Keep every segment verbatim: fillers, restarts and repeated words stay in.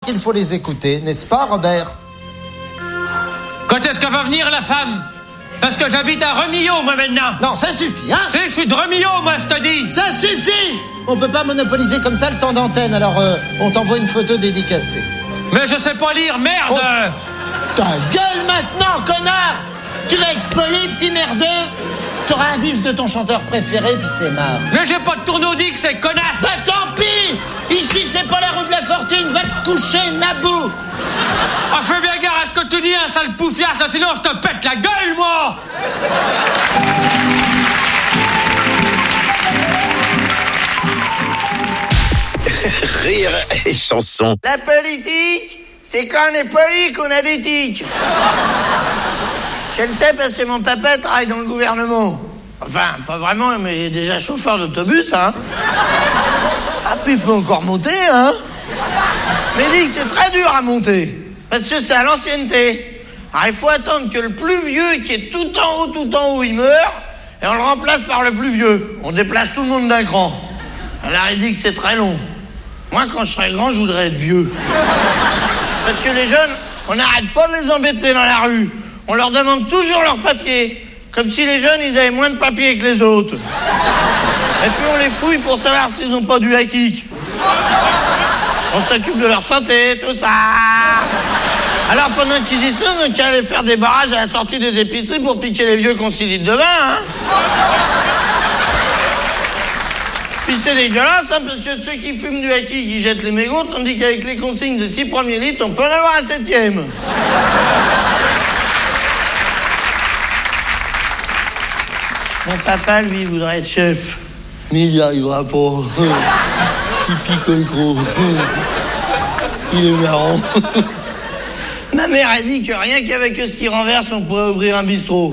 qu'il faut les écouter, n'est-ce pas, Robert? Quand est-ce que va venir la femme? Parce que j'habite à Remillot, moi, maintenant. Non, ça suffit, hein? Tu sais, je suis de Remillot, moi, je te dis. Ça suffit! On peut pas monopoliser comme ça le temps d'antenne, alors euh, on t'envoie une photo dédicacée. Mais je sais pas lire, merde! Oh. Ta gueule maintenant, connard! Tu vas être poli, petit merdeux? T'auras un disque de ton chanteur préféré, puis c'est marre. Mais j'ai pas de tourneau-dick, c'est connasse! Bah tant pis! Ici, c'est pas la roue de la fortune, va te coucher, Nabou! Ah, fais bien gare à ce que tu dis, hein, sale poufiard, ça, sinon je te pète la gueule, moi! Rire et chanson. La politique, c'est quand on est poli qu'on a des tics. Je le sais parce que mon papa travaille dans le gouvernement. Enfin, pas vraiment, mais il est déjà chauffeur d'autobus, hein. Ah, puis il peut encore monter, hein. Mais il dit que c'est très dur à monter, parce que c'est à l'ancienneté. Alors il faut attendre que le plus vieux, qui est tout en haut, tout en haut, il meure, et on le remplace par le plus vieux. On déplace tout le monde d'un cran. Alors il dit que c'est très long. Moi, quand je serai grand, je voudrais être vieux. Parce que les jeunes, on n'arrête pas de les embêter dans la rue. On leur demande toujours leurs papiers. Comme si les jeunes, ils avaient moins de papiers que les autres. Et puis on les fouille pour savoir s'ils n'ont pas du high-kick. On s'occupe de leur santé, tout ça. Alors pendant qu'ils y sont, on allait faire des barrages à la sortie des épiceries pour piquer les vieux qu'on six litres de vin, hein. Puis c'est dégueulasse, hein, parce que ceux qui fument du haki, ils jettent les mégots, tandis qu'avec les consignes de six premiers litres, on peut en avoir un septième. Mon papa, lui, voudrait être chef. Mais il n'y arrivera pas. Il picole trop. Il est marrant. Ma mère a dit que rien qu'avec ce qui renverse, on pourrait ouvrir un bistrot.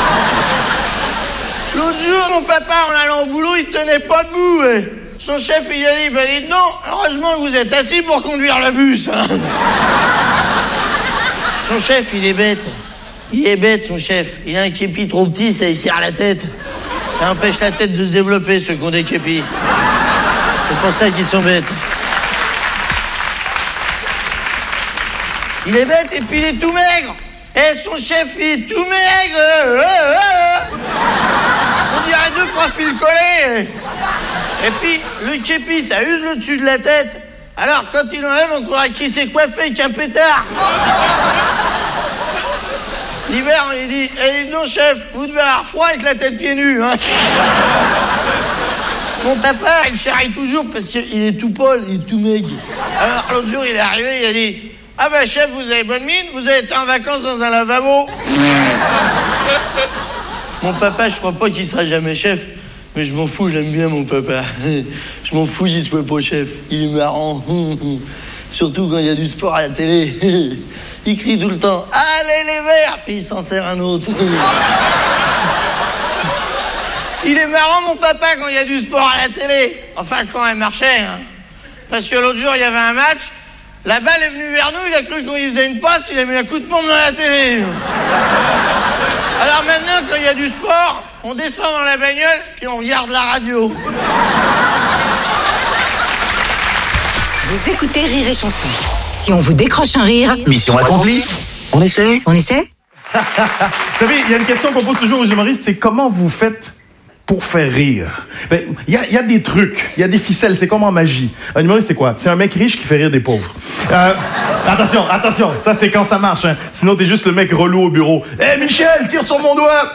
L'autre jour, mon papa, en allant au boulot, il tenait pas debout. Et son chef, il a dit, bah dites non, heureusement que vous êtes assis pour conduire le bus. Hein. Son chef, il est bête. Il est bête, son chef. Il a un képi trop petit, ça il serre la tête. Ça empêche la tête de se développer, ceux qui ont des képis. C'est pour ça qu'ils sont bêtes. Il est bête et puis il est tout maigre. Et son chef, il est tout maigre. Euh, euh, euh. On dirait deux profils collés. Et puis, le képi, ça use le dessus de la tête. Alors, quand il enlève, on croirait qu'il s'est coiffé avec un pétard. L'hiver, il dit, eh, dis donc, chef, vous devez avoir froid avec la tête pieds nus, hein. Mon papa, il charrie toujours parce qu'il est tout pâle, il est tout maigre. Alors, l'autre jour, il est arrivé, il a dit, ah ben, chef, vous avez bonne mine, vous avez été en vacances dans un lavabo. Mon papa, je crois pas qu'il sera jamais chef, mais je m'en fous, j'aime bien mon papa. Je m'en fous qu'il soit pas chef, il est marrant. Surtout quand il y a du sport à la télé. Il crie tout le temps, allez les verts, puis il s'en sert un autre. Il est marrant, mon papa, quand il y a du sport à la télé. Enfin, quand elle marchait, hein. Parce que l'autre jour, il y avait un match, la balle est venue vers nous, il a cru qu'on lui faisait une passe, il a mis un coup de pompe dans la télé. Alors maintenant, quand il y a du sport, on descend dans la bagnole, puis on regarde la radio. Vous écoutez Rire et Chanson. Si on vous décroche un rire... Mission accomplie. On essaie On essaie? Vous savez, il y a une question qu'on pose toujours aux humoristes, c'est comment vous faites pour faire rire? Ben, il y a, y a des trucs, il y a des ficelles, c'est comme en magie. Un humoriste, c'est quoi? C'est un mec riche qui fait rire des pauvres. Euh, attention, attention, ça c'est quand ça marche, hein. Sinon t'es juste le mec relou au bureau. Hé hey, Michel, tire sur mon doigt!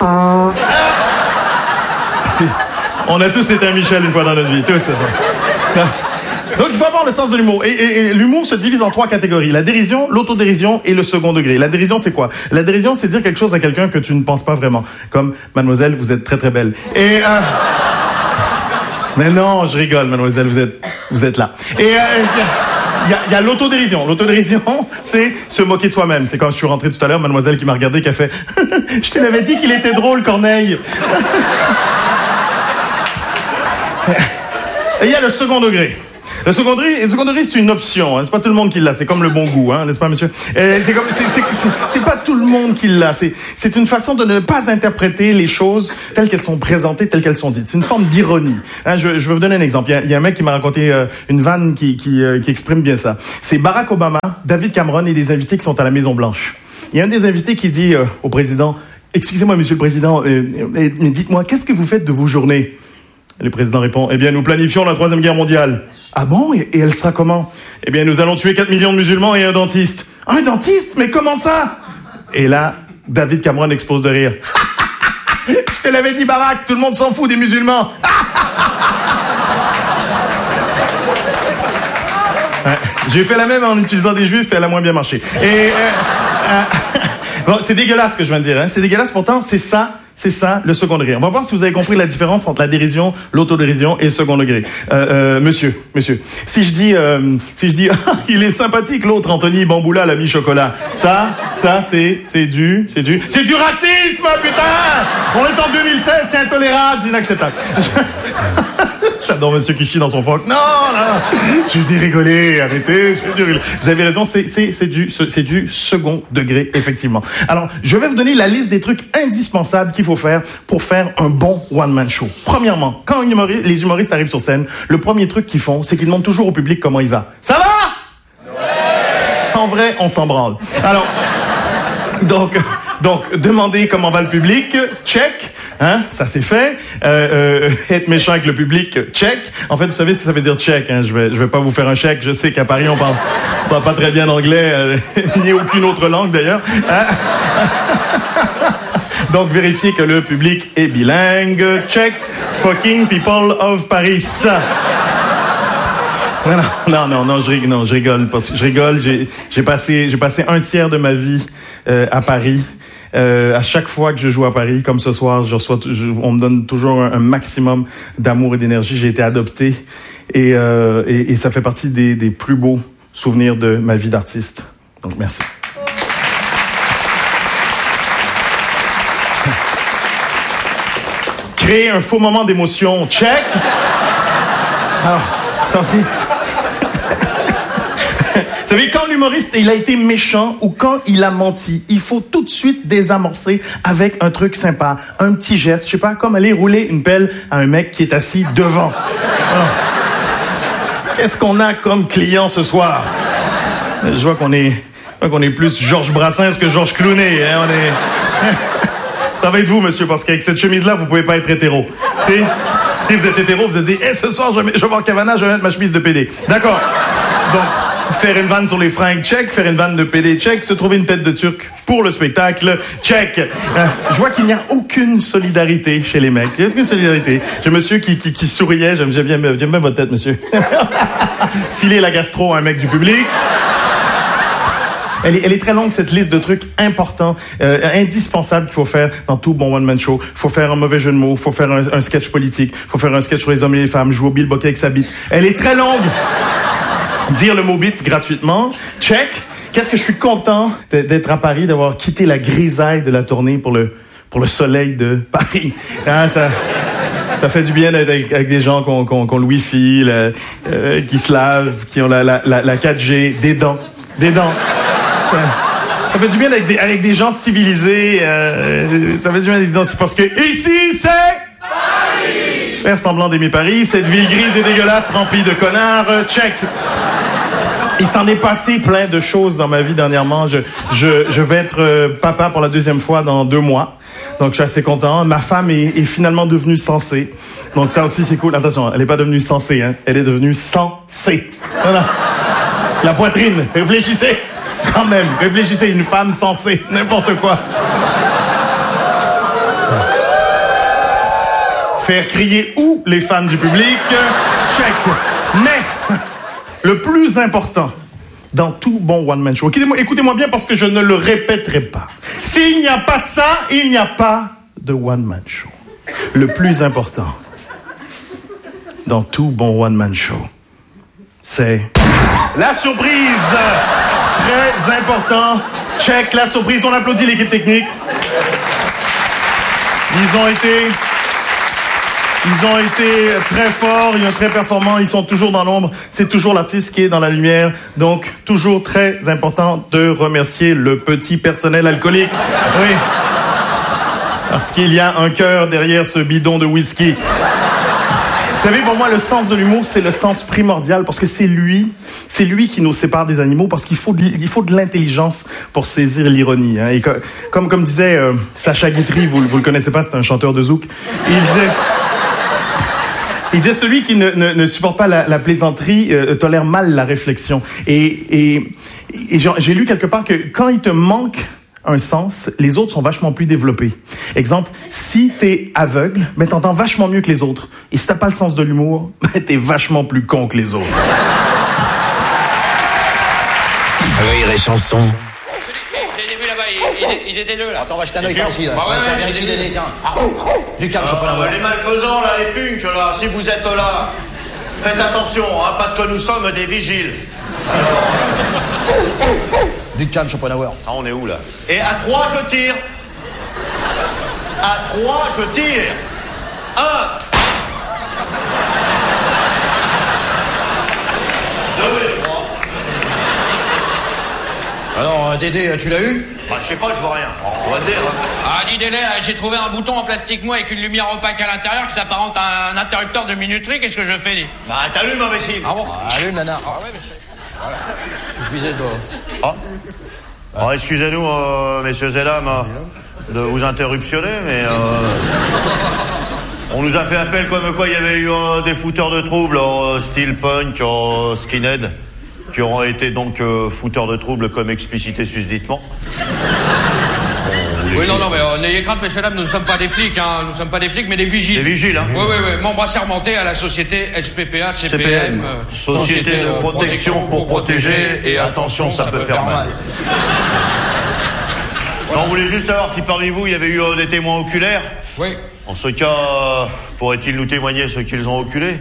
On a tous été un Michel une fois dans notre vie, tous. Ça. Donc il faut avoir le sens de l'humour. Et, et, et l'humour se divise en trois catégories. La dérision, l'autodérision et le second degré. La dérision, c'est quoi? La dérision, c'est dire quelque chose à quelqu'un que tu ne penses pas vraiment. Comme, mademoiselle, vous êtes très très belle. Et... Euh... Mais non, je rigole, mademoiselle, vous êtes, vous êtes là. Et... Euh... Il y a, y a l'autodérision. L'autodérision, c'est se moquer de soi-même. C'est quand je suis rentré tout à l'heure, mademoiselle qui m'a regardé, qui a fait « Je te l'avais dit qu'il était drôle, Corneille !» Et il y a le second degré. Le second degré, le second degré, c'est une option. Hein. C'est pas tout le monde qui l'a. C'est comme le bon goût, hein, n'est-ce pas, monsieur? Euh, c'est comme, c'est, c'est, c'est, c'est pas tout le monde qui l'a. C'est, c'est une façon de ne pas interpréter les choses telles qu'elles sont présentées, telles qu'elles sont dites. C'est une forme d'ironie. Hein, je, je vais vous donner un exemple. Il y a, il y a un mec qui m'a raconté euh, une vanne qui, qui, euh, qui exprime bien ça. C'est Barack Obama, David Cameron et des invités qui sont à la Maison Blanche. Il y a un des invités qui dit euh, au président, « Excusez-moi, monsieur le président, euh, euh, dites-moi, qu'est-ce que vous faites de vos journées ?» Le président répond, « Eh bien, nous planifions la troisième guerre mondiale. »« Ah bon? Et, et elle sera comment? »« Eh bien, nous allons tuer quatre millions de musulmans et un dentiste. »« Un dentiste? Mais comment ça? » Et là, David Cameron explose de rire. « Je te l'avais dit, Barack, tout le monde s'en fout des musulmans. » Ouais, j'ai fait la même en utilisant des juifs et elle a moins bien marché. Et euh, euh, bon, c'est dégueulasse ce que je viens de dire. Hein. C'est dégueulasse, pourtant, c'est ça, c'est ça le second degré. On va voir si vous avez compris la différence entre la dérision, l'autodérision et le second degré. Euh, euh, monsieur, monsieur, si je dis, euh, si je dis, il est sympathique l'autre, Anthony Bamboula, l'ami chocolat. Ça, ça, c'est, c'est du, c'est du, c'est du racisme, putain. On est en deux mille seize, c'est intolérable, c'est inacceptable. J'adore monsieur qui chie dans son froc. Non, non, je dis rigoler, arrêtez, je dis rigoler. Vous avez raison, c'est, c'est, c'est du, c'est du second degré, effectivement. Alors, je vais vous donner la liste des trucs indispensables qu'il faut faire pour faire un bon one-man show. Premièrement, quand une humoriste, les humoristes arrivent sur scène, le premier truc qu'ils font, c'est qu'ils demandent toujours au public comment il va. Ça va? Ouais! En vrai, on s'en branle. Alors, donc, donc, demandez comment va le public, check. Hein, ça c'est fait. Euh, euh, être méchant avec le public, check. En fait, vous savez ce que ça veut dire check. Hein? Je vais, je vais pas vous faire un chèque. Je sais qu'à Paris on parle, on parle pas très bien anglais, euh, ni aucune autre langue d'ailleurs. Hein? Donc vérifiez que le public est bilingue. Check. Fucking people of Paris. Non, non, non, non, je rigole, non, je rigole parce que je rigole. J'ai, j'ai passé, j'ai passé un tiers de ma vie euh, à Paris. Euh, à chaque fois que je joue à Paris, comme ce soir, je reçois, je, on me donne toujours un, un maximum d'amour et d'énergie. J'ai été adopté et, euh, et, et ça fait partie des, des plus beaux souvenirs de ma vie d'artiste. Donc, merci. Créer un faux moment d'émotion, check. Alors, ça aussi... Vous savez, quand l'humoriste, il a été méchant ou quand il a menti, il faut tout de suite désamorcer avec un truc sympa, un petit geste, je sais pas, comme aller rouler une pelle à un mec qui est assis devant. Alors, qu'est-ce qu'on a comme client ce soir? Je vois qu'on est, je vois qu'on est plus Georges Brassens que Georges Clooney. Hein, on est... Ça va être vous, monsieur, parce qu'avec cette chemise-là, vous pouvez pas être hétéro. Si, si vous êtes hétéro, vous vous êtes dit, hey, ce soir, je vais, je vais voir Cavana, je vais mettre ma chemise de P D. D'accord. Donc, faire une vanne sur les fringues, check. Faire une vanne de P D, check. Se trouver une tête de turc pour le spectacle, check. Euh, je vois qu'il n'y a aucune solidarité chez les mecs. Il n'y a aucune solidarité. J'ai un monsieur qui, qui, qui souriait. J'aime, j'aime, bien, j'aime bien votre tête, monsieur. Filer la gastro à un mec du public. Elle est, elle est très longue, cette liste de trucs importants, euh, indispensables qu'il faut faire dans tout bon one-man show. Il faut faire un mauvais jeu de mots, il faut faire un, un sketch politique, il faut faire un sketch sur les hommes et les femmes, jouer au Bill Bokeh avec sa bite. Elle est très longue. Dire le mot bite gratuitement, check. Qu'est-ce que je suis content d'être à Paris, d'avoir quitté la grisaille de la tournée pour le, pour le soleil de Paris. Hein, ça... Ça fait du bien d'être avec, avec des gens qui ont, qui ont, qui ont le Wi-Fi, le, euh, qui se lavent, qui ont la, la, la, la quatre G, des dents. Des dents. Ça, ça fait du bien avec des, avec des gens civilisés. Euh, ça fait du bien avec des gens... Parce que ici, c'est... Paris! Faire semblant d'aimer Paris, cette ville grise et dégueulasse remplie de connards. Euh, check. Il s'en est passé plein de choses dans ma vie dernièrement. Je, je, je vais être euh, papa pour la deuxième fois dans deux mois. Donc, je suis assez content. Ma femme est, est finalement devenue sensée. Donc, ça aussi, c'est cool. Attention, elle n'est pas devenue sensée, hein. Elle est devenue sensée. Voilà. La poitrine. Réfléchissez. Quand même. Réfléchissez. Une femme sensée. N'importe quoi. Faire crier où les fans du public? Check. Mais, le plus important dans tout bon one-man show, écoutez-moi, écoutez-moi bien parce que je ne le répéterai pas. S'il n'y a pas ça, il n'y a pas de one-man show. Le plus important dans tout bon one-man show, c'est la surprise. Très important. Check, la surprise. On applaudit l'équipe technique. Ils ont été... Ils ont été très forts, ils sont très performants, ils sont toujours dans l'ombre. C'est toujours l'artiste qui est dans la lumière. Donc, toujours très important de remercier le petit personnel alcoolique. Oui. Parce qu'il y a un cœur derrière ce bidon de whisky. Vous savez, pour moi, le sens de l'humour, c'est le sens primordial parce que c'est lui, c'est lui qui nous sépare des animaux parce qu'il faut de, il faut de l'intelligence pour saisir l'ironie. Hein. Et comme, comme, comme disait euh, Sacha Guitry, vous, vous le connaissez pas, c'est un chanteur de zouk. Il disait, il disait celui qui ne, ne, ne supporte pas la, la plaisanterie euh, tolère mal la réflexion. Et, et, et j'ai, j'ai lu quelque part que quand il te manque un sens, les autres sont vachement plus développés. Exemple, si t'es aveugle, ben t'entends vachement mieux que les autres. Et si t'as pas le sens de l'humour, ben t'es vachement plus con que les autres. Rire et chanson. J'ai vu là-bas, ils, ils étaient deux là. Attends, on va jeter un œil ici, là. Bah ouais, ouais, Viens j'ai ici, vu. Dédé, tiens. Du calme, je peux Ah, l'avoir. les malfaisants, là, les punks, là, si vous êtes là, faites attention, hein, parce que nous sommes des vigiles. Du calme, Schopenhauer. Ah, on est où, là? Et à trois, je tire. À trois, je tire. Un. Deux et trois. Alors, euh, Dédé, tu l'as eu? Bah, je sais pas, je vois rien. On va le dire, hein. Ah, dis délai, j'ai trouvé un bouton en plastique mou avec une lumière opaque à l'intérieur qui s'apparente à un interrupteur de minuterie. Qu'est-ce que je fais, dis? Bah, t'allumes, imbécile. Ah bon? Allume, nana. Ah ouais, monsieur. Voilà. Suffisait de... Ah. Alors, excusez-nous, euh, messieurs et dames, euh, de vous interruptionner, mais euh, on nous a fait appel comme quoi il y avait eu euh, des fouteurs de troubles, euh, style punk, euh, skinhead, qui auront été donc euh, fouteurs de troubles comme explicité susditement. Oui, non, non, mais euh, n'ayez crainte, messieurs, dames, nous ne sommes pas des flics, hein. Nous ne sommes pas des flics, mais des vigiles. Des vigiles, hein. Oui, oui, oui. Membres assermentés à la société S P P A, C P M. C P M, euh, Société de protection pour protéger, et attention, ça peut faire mal. Non, on voulait juste savoir si parmi vous, il y avait eu euh, des témoins oculaires. Oui. En ce cas, euh, pourraient-ils nous témoigner ce qu'ils ont oculé?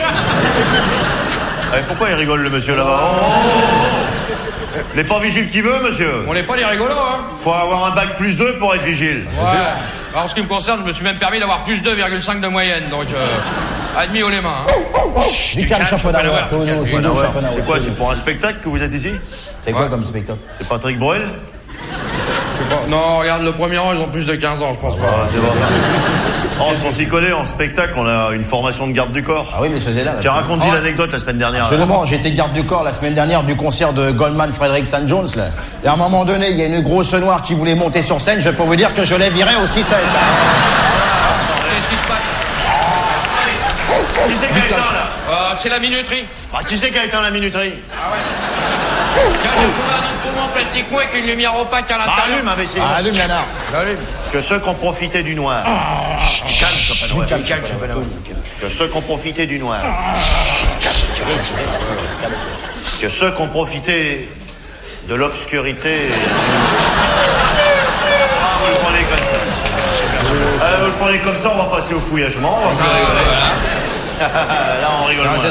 Eh, pourquoi il rigole, le monsieur, là-bas? Oh, oh, oh. Il n'est pas vigile qui veut, monsieur. On n'est pas les rigolos, hein. Faut avoir un bac plus deux pour être vigile. Ouais. Alors, en ce qui me concerne, je me suis même permis d'avoir plus deux virgule cinq de moyenne, donc euh, admis haut les mains. Hein. Du calme, Schopenhauer. Schopenhauer. C'est quoi, c'est pour un spectacle que vous êtes ici? C'est quoi comme spectacle? C'est Patrick Bruel? Je sais pas. Non, regarde, le premier rang, ils ont plus de quinze ans, je pense pas. Ah, c'est bon. Oh, on s'y connaît, en spectacle, on a une formation de garde du corps. Ah oui, mais c'est là. Tiens, raconte-y l'anecdote la semaine dernière. Absolument, j'étais garde du corps la semaine dernière du concert de Goldman Frederick Saint Jones, là. Et à un moment donné, il y a une grosse noire qui voulait monter sur scène, je peux vous dire que je l'ai viré aussi sec. Qu'est-ce qui se passe? Qui c'est qui a éteint, là? Euh, c'est la minuterie. Ah, qui c'est qui a éteint la minuterie? Tiens, j'ai trouvé un autre poumon en plastique mou avec une lumière opaque à Bah, l'intérieur. allume, imbécile. Ah, allume, nana. Allume. Que ceux qui ont profité du noir. Chut, calme, Schopenhauer. Calme, calme, Schopenhauer. Que ceux qui ont profité du noir. Que ceux qui ont profité de l'obscurité. Ah, vous le prenez comme ça. Euh, vous le prenez comme ça, on va passer au fouillagement. On va plus rigoler. Là, on rigole moins.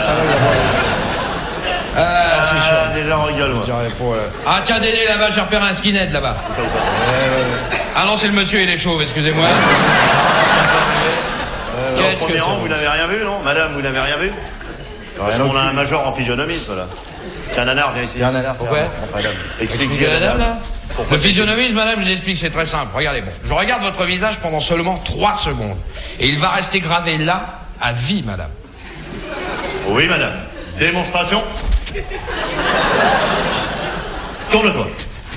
Ah, c'est sûr. Ah, déjà, on rigole moins. Ah, tiens, Dédé, là-bas, j'ai repéré un skinhead, là-bas. Ah non, c'est le monsieur, il est chauve, excusez-moi. Au Qu'est-ce que premier rang, vous c'est? n'avez rien vu, non? Madame, vous n'avez rien vu? Parce qu'on a un major en physionomisme, là. Tiens, nanar, viens ici. Tiens, nana. Pourquoi? Explique-lui Expliquez à la dame, là. Pourquoi Le physionomisme, madame, je vous explique, c'est très simple. Regardez, bon, je regarde votre visage pendant seulement trois secondes. Et il va rester gravé là, à vie, madame. Oui, madame. Démonstration. Tourne-toi.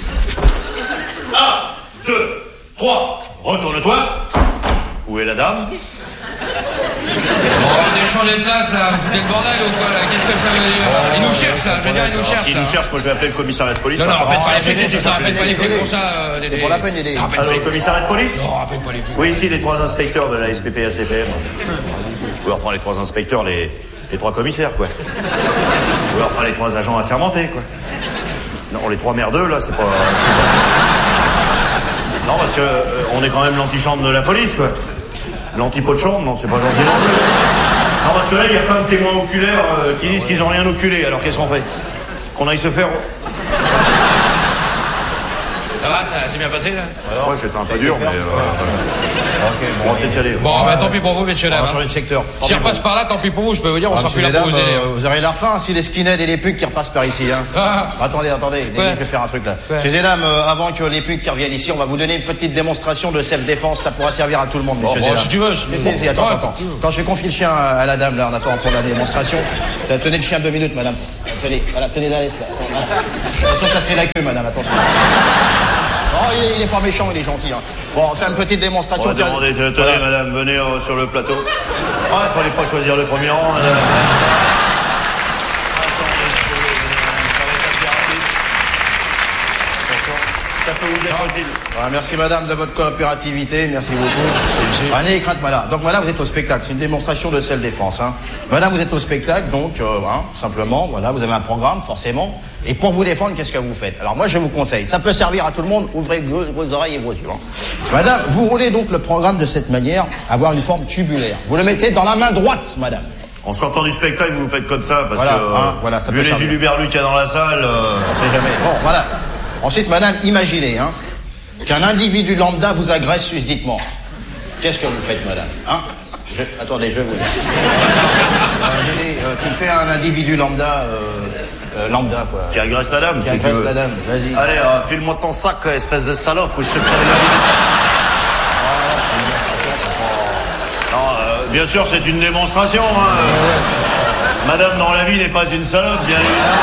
Un, deux, trois. Retourne-toi. Où est la dame? Bon, on est changé de place, là. Vous foutez le bordel ou quoi, là? Qu'est-ce que ça veut dire, là? Il nous cherche, là. Je veux dire, il nous Alors, cherche, s'il là. nous cherche, moi je vais appeler le commissariat de police. Non, non, hein. faites pas les si, si, flics. si, Non, faites pas les flics pour ça, euh, Dédé. C'est pour la peine, Dédé. Non, faites pas Alors, les le flics. commissariat de police? Non, faites pas les flics. Oui, ici, les trois inspecteurs de la S P P A C P M. Oui, enfin, les trois inspecteurs, les, les trois commissaires, quoi. Oui, enfin, les trois agents assermentés, quoi. Non, les trois merdeux, là, c'est pas... c'est pas... Non, parce que euh, on est quand même l'antichambre de la police, quoi. L'anti-pot de chambre, non, c'est pas gentil non plus. Non, parce que là, il y a plein de témoins oculaires euh, qui disent qu'ils ont rien oculé. Alors, qu'est-ce qu'on fait? Qu'on aille se faire... Ça va, ça s'est bien passé, là? Alors, ouais, j'étais un peu dur, mais... Euh, Ok, on va peut-être y aller. Bon, bah tant pis pour vous, messieurs, On dames. va changer de secteur. Si on passe par là, tant pis pour vous, je peux vous dire, on Ah, sera plus messieurs, là pour mesdames, vous aider. euh, vous aurez l'air fin si les skinheads et les pugs qui repassent par ici. Hein. Ah. Attendez, attendez, Ouais. je vais faire un truc là. Ouais. Messieurs et dames, euh, avant que les pugs qui reviennent ici, on va vous donner une petite démonstration de self-défense. Ça pourra servir à tout le monde, messieurs bon, et dames. si tu veux, si- Si, si, si, attends, Ouais, attends. Quand je vais confier le chien à la dame, là, en attendant pour la démonstration. Euh, Tenez le chien deux minutes, madame. Tenez, voilà, tenez la laisse là. Attends, voilà. Attention, ça c'est la queue, madame, attention. Non, il est, il est pas méchant, il est gentil. Hein. Bon, on fait une petite démonstration. On va demander, tenez, Voilà. madame, venez euh, sur le plateau. Ah, il fallait pas choisir le premier rang, madame. Ça, ah, ça, on va exploser, ça va être assez rapide. Attention, ça peut vous être utile. Voilà, merci madame de votre coopérativité, merci beaucoup. Ah, n'ayez crainte madame. Donc madame, vous êtes au spectacle, c'est une démonstration de self-défense. Hein. Madame, vous êtes au spectacle, donc euh, hein, simplement, voilà, vous avez un programme, forcément. Et pour vous défendre, qu'est-ce que vous faites? Alors moi, je vous conseille, ça peut servir à tout le monde, ouvrez vos, vos oreilles et vos yeux. Hein. Madame, vous roulez donc le programme de cette manière, avoir une forme tubulaire. Vous le mettez dans la main droite, madame. En sortant du spectacle, vous faites comme ça, parce Voilà, que, euh, hein, voilà, ça vu peut les servir. uluberlus qu'il y a dans la salle... euh, On sait jamais. Bon, voilà. Ensuite, madame, imaginez hein, qu'un individu lambda vous agresse susditement. Qu'est-ce que vous faites, madame hein je... Attendez, je vais vous dire. Euh, Dédé, euh, tu me fais un individu lambda, euh, euh, lambda, quoi. Qui agresse la dame, Qui c'est agresse que... la dame, vas-y. Allez, euh, file-moi ton sac, espèce de salope, ou je te crève la vie. Non, euh, bien sûr, c'est une démonstration, hein. euh, Madame, dans la vie, n'est pas une salope, bien évidemment.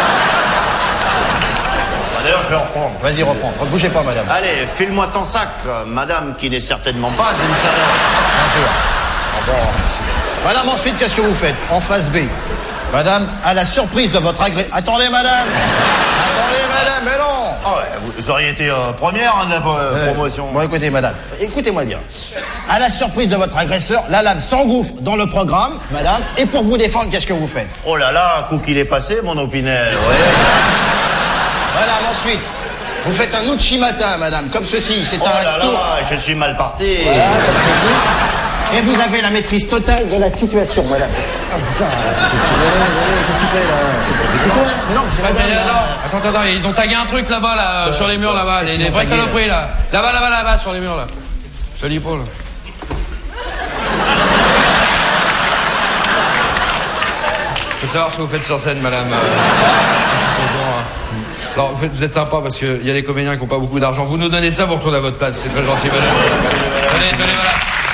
Bah, D'ailleurs, je vais reprendre. Vas-y, reprends. Ne bougez pas, madame. Allez, file-moi ton sac, euh, madame, qui n'est certainement pas une salope. Bien sûr. Ah bon. Madame, ensuite, qu'est-ce que vous faites? En phase B. Madame, à la surprise de votre agré... Attendez, madame. Attendez, madame, mais non. Ah ouais, vous auriez été euh, première hein, de la euh, promotion. Bon, écoutez, madame, écoutez-moi bien. À la surprise de votre agresseur, la lame s'engouffre dans le programme, madame, et pour vous défendre, qu'est-ce que vous faites? Oh là là, un coup qu'il est passé, mon Opinel, ouais. Madame, ensuite, vous faites un Uchimata, madame, comme ceci. C'est Oh un là tour. là, je suis mal parti. Voilà, comme ceci. Et vous avez la maîtrise totale de la situation, madame. Ah putain, qu'est-ce que tu fais là? C'est quoi? Mais non, c'est Vas-y, madame, là. attends, attends, attends, ils ont tagué un truc là-bas, là, sur les murs, là-bas, qu'est-ce les, qu'ils les ont vraies tagué, saloperies, là. Là-bas, là-bas, là-bas, sur les murs, là. Joli Paul. Je veux savoir ce que vous faites sur scène, madame. Euh, je suis content, hein. Alors, vous, faites- vous êtes sympa parce qu'il y a des comédiens qui n'ont pas beaucoup d'argent. Vous nous donnez ça, vous retournez à votre place. C'est très gentil, madame. Tenez, tenez, voilà.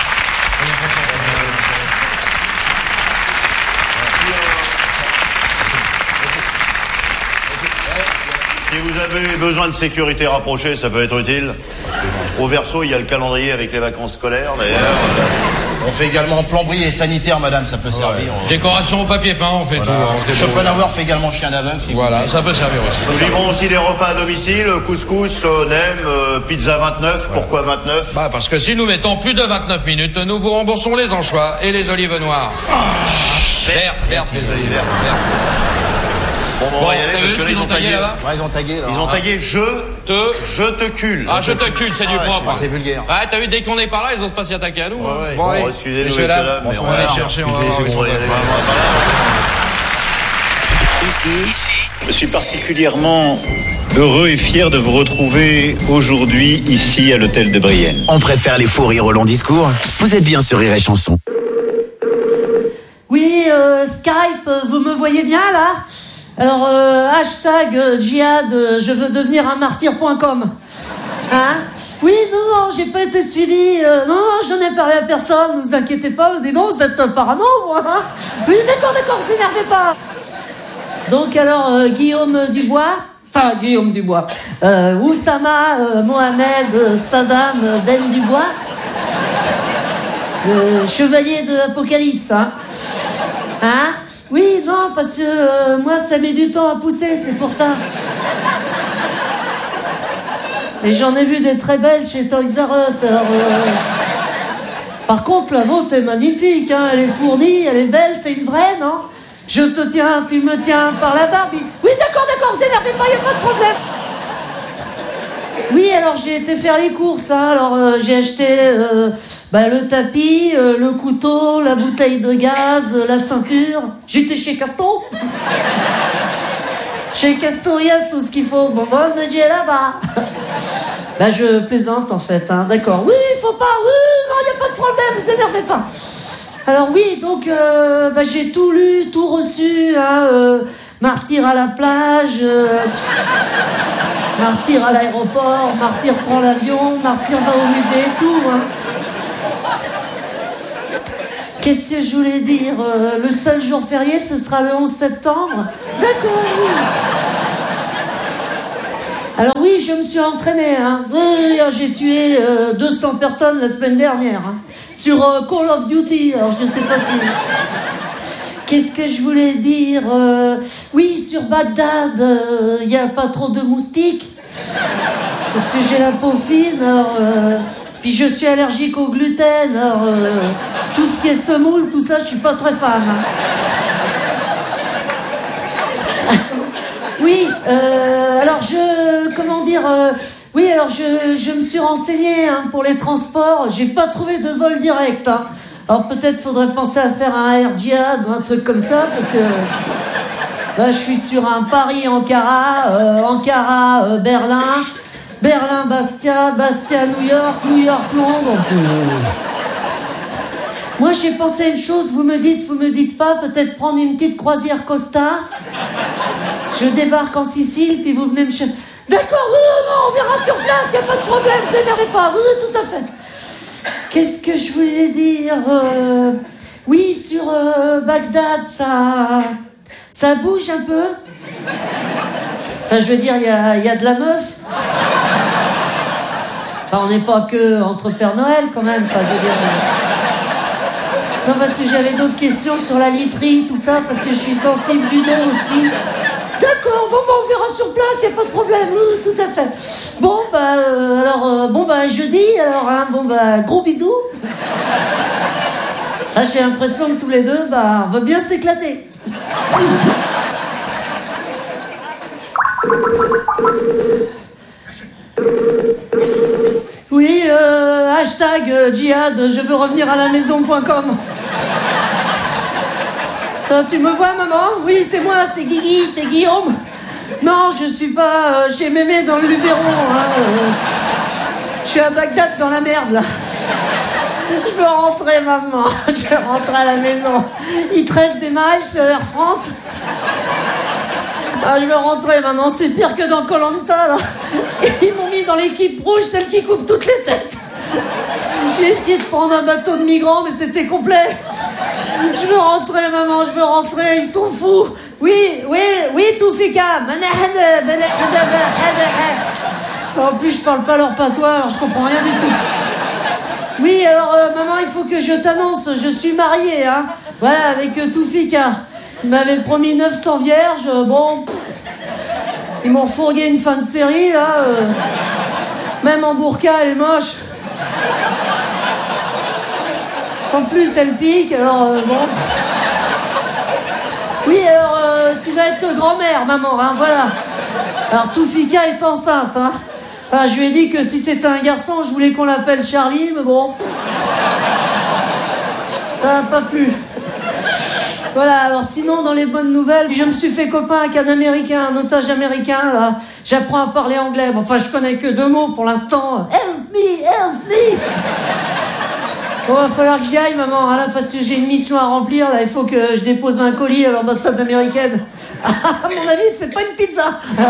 Si vous avez besoin de sécurité rapprochée, ça peut être utile. Au verso, il y a le calendrier avec les vacances scolaires, d'ailleurs. On fait également plomberie et sanitaire, madame, ça peut servir. Décoration au papier peint, on fait tout. hein, on se débrouille. Schopenhauer fait également chien d'aveugle. si vous Voilà, voulez. ça peut servir aussi. Nous livrons aussi des repas à domicile, couscous, euh, nem, euh, pizza vingt-neuf. Pourquoi vingt-neuf? Bah, parce que si nous mettons plus de vingt-neuf minutes, nous vous remboursons les anchois et les olives noires. Vert, vert, les olives vertes. Bon, bon, on va y aller, t'as parce vu que ce là, qu'ils ils ont ont tagué tagué. là-bas? Ouais, ils ont tagué, là. Ils ont tagué je Te... je te cule. Ah, je te cule, c'est du Ah, propre. C'est vulgaire. Ouais, t'as vu, dès qu'on est par là, ils osent pas s'y attaquer à nous. hein. ouais. Bon, allez. Bon, excusez-nous, Messieurs, messieurs, dames, dames, mais on on va va aller voir. chercher, on va Excusez, voir où ils c'est sont bon, allez, passés. Ici, Je suis particulièrement heureux et fier de vous retrouver aujourd'hui ici à l'hôtel de Brienne. on préfère les faux rires au long discours. Vous êtes bien sur Rire et Chanson. Oui, euh, Skype, euh, vous me voyez bien là? Alors, euh, hashtag euh, djihad, euh, je veux devenir un martyr point com. Hein? Oui, non, non, j'ai pas été suivi. Euh, non, non, j'en ai parlé à personne, ne vous inquiétez pas. Dis donc, vous êtes euh, parano, moi. Hein? Oui, d'accord, d'accord, vous énervez pas. Donc, alors, euh, Guillaume Dubois, enfin, Guillaume Dubois, euh, Oussama, euh, Mohamed, euh, Saddam, euh, Ben Dubois, le chevalier de l'Apocalypse, hein? Hein? Oui, non, parce que euh, moi, ça met du temps à pousser, c'est pour ça. Mais j'en ai vu des très belles chez Toys R Us, alors... euh, Par contre, la vôtre est magnifique, hein? Elle est fournie, elle est belle, c'est une vraie, non? Je te tiens, tu me tiens par la barbe. Oui, d'accord, d'accord, vous énervez pas, y a pas de problème. Oui, alors j'ai été faire les courses, hein. Alors euh, j'ai acheté euh, bah, le tapis, euh, le couteau, la bouteille de gaz, euh, la ceinture. J'étais chez Casto. Chez Casto, il y a tout ce qu'il faut. Bon, bon, j'ai là-bas. Bah, je plaisante, en fait, hein. D'accord. Oui, il faut pas... Oui, non, il n'y a pas de problème, ne vous énervez pas. Alors oui, donc, euh, bah, j'ai tout lu, tout reçu, hein, euh, martyr à la plage, euh, martyr à l'aéroport, martyr prend l'avion, martyr va au musée, tout, hein. Qu'est-ce que je voulais dire, euh, le seul jour férié, ce sera le onze septembre. D'accord, oui. Alors oui, je me suis entraîné, hein. Oui, j'ai tué euh, deux cents personnes la semaine dernière, hein, sur euh, Call of Duty, alors je sais pas si... Qu'est-ce que je voulais dire, euh, oui, sur Bagdad, il euh, n'y a pas trop de moustiques, parce que j'ai la peau fine, alors... Euh, puis je suis allergique au gluten, alors... Euh, tout ce qui est semoule, tout ça, je suis pas très fan, hein. Oui, euh, alors je... Comment dire euh, oui, alors je, je me suis renseignée, hein, pour les transports. J'ai pas trouvé de vol direct, hein. Alors peut-être faudrait penser à faire un Air Jihad ou un truc comme ça, parce que... Là, je suis sur un Paris-Ankara, euh, Ankara-Berlin, euh, Berlin-Bastia, Bastia-New York, New York-Londres. Moi, j'ai pensé à une chose, vous me dites, vous me dites pas, peut-être prendre une petite croisière Costa. Je débarque en Sicile, puis vous venez me chercher. D'accord, oui, non, on verra sur place, il n'y a pas de problème, vous énervez pas, oui, tout à fait. Qu'est-ce que je voulais dire euh... Oui, sur euh, Bagdad, ça... ça bouge un peu. Enfin, je veux dire, il y a, y a de la meuf. Enfin, on n'est pas que entre Père Noël, quand même, enfin, je veux dire... Non, parce que j'avais d'autres questions sur la literie, tout ça, parce que je suis sensible du dos aussi. D'accord, bon, bah, on verra sur place, il n'y a pas de problème, oui, tout à fait. Bon, bah, euh, alors, euh, bon, bah, jeudi, alors, hein, bon, bah, gros bisous. Là, j'ai l'impression que tous les deux, bah, on va bien s'éclater. Oui, euh, hashtag euh, djihad, je veux revenir à la maison point com. Euh, tu me vois, maman? Oui, c'est moi, c'est Guigui, c'est Guillaume. Non, je suis pas euh, chez Mémé dans le Luberon. Hein, euh, je suis à Bagdad dans la merde, là. Je veux rentrer, maman. Je veux rentrer à la maison. Il te reste des miles sur Air France? Ah, je veux rentrer, maman. C'est pire que dans Koh Lanta, là. Ils m'ont mis dans l'équipe rouge, celle qui coupe toutes les têtes. J'ai essayé de prendre un bateau de migrants, mais c'était complet. Je veux rentrer, maman, je veux rentrer, ils sont fous. Oui, oui, oui, Toufika. En plus, je parle pas leur patois, alors je comprends rien du tout. Oui, alors, euh, maman, il faut que je t'annonce, je suis mariée, hein. Voilà, avec euh, Toufika. Ils m'avaient promis neuf cents vierges, euh, bon... Pff, ils m'ont fourgué une fin de série, là. Euh, même en burqa, elle est moche. En plus, elle pique, alors euh, bon... Oui, alors, euh, tu vas être grand-mère, maman, hein, voilà. Alors, Toufika est enceinte, hein. Enfin, je lui ai dit que si c'était un garçon, je voulais qu'on l'appelle Charlie, mais bon... Ça n'a pas plu. Voilà, alors sinon, dans les bonnes nouvelles, je me suis fait copain avec un Américain, un otage américain, là. J'apprends à parler anglais. Bon, enfin, je connais que deux mots pour l'instant. Help me, help me. Bon, va falloir que j'y aille, maman, hein, là, parce que j'ai une mission à remplir, là. Il faut que je dépose un colis à l'ambassade américaine. À mon avis, c'est pas une pizza.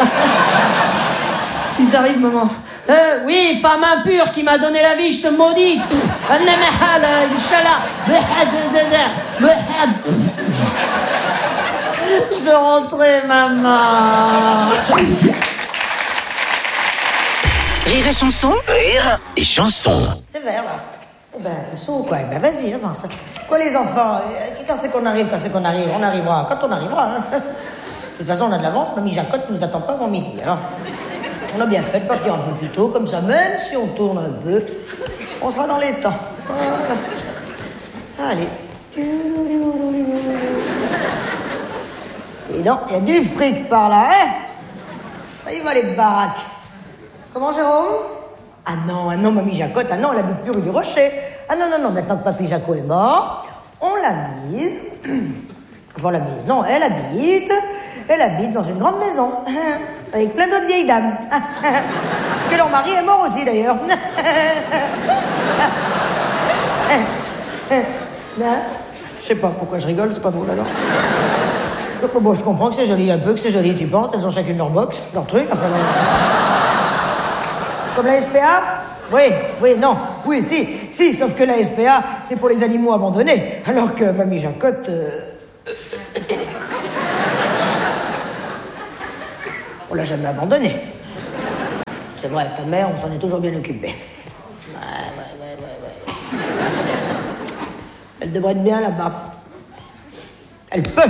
Ils arrivent, maman. Euh, oui, femme impure qui m'a donné la vie, je te maudis. Je veux rentrer, maman. Rire et chanson. Rire et chanson. C'est vert, là. Eh ben, t'es sourd, quoi. Eh ben, vas-y, avance. Quoi, les enfants? Quand c'est qu'on arrive, quand c'est qu'on arrive? On arrivera quand on arrivera, hein. De toute façon, on a de l'avance. Mamie Jacotte nous attend pas avant midi, alors. On a bien fait de partir un peu plus tôt, comme ça, même si on tourne un peu, on sera dans les temps. Voilà. Allez. Et non, il y a du fric par là, hein? Ça y va, les baraques. Comment, Jérôme? Ah non, ah non, mamie Jacotte, ah non, elle habite plus rue du Rocher. Ah non, non, non, maintenant que papy Jaco est mort, on l'a mise. Enfin, la mise, non, elle habite... Elle habite dans une grande maison, avec plein d'autres vieilles dames. que leur mari est mort aussi, d'ailleurs. Je sais pas pourquoi je rigole, c'est pas drôle, alors. Bon, je comprends que c'est joli un peu, que c'est joli, tu penses. Elles ont chacune leur box, leur truc, enfin... Comme la S P A? Oui, oui, non, oui, si, si, sauf que la S P A, c'est pour les animaux abandonnés, alors que Mamie Jacotte... Euh... On l'a jamais abandonnée. C'est vrai, ta mère, on s'en est toujours bien occupé. Ouais, ouais, ouais, ouais, ouais. Elle devrait être bien là-bas. Elle peut.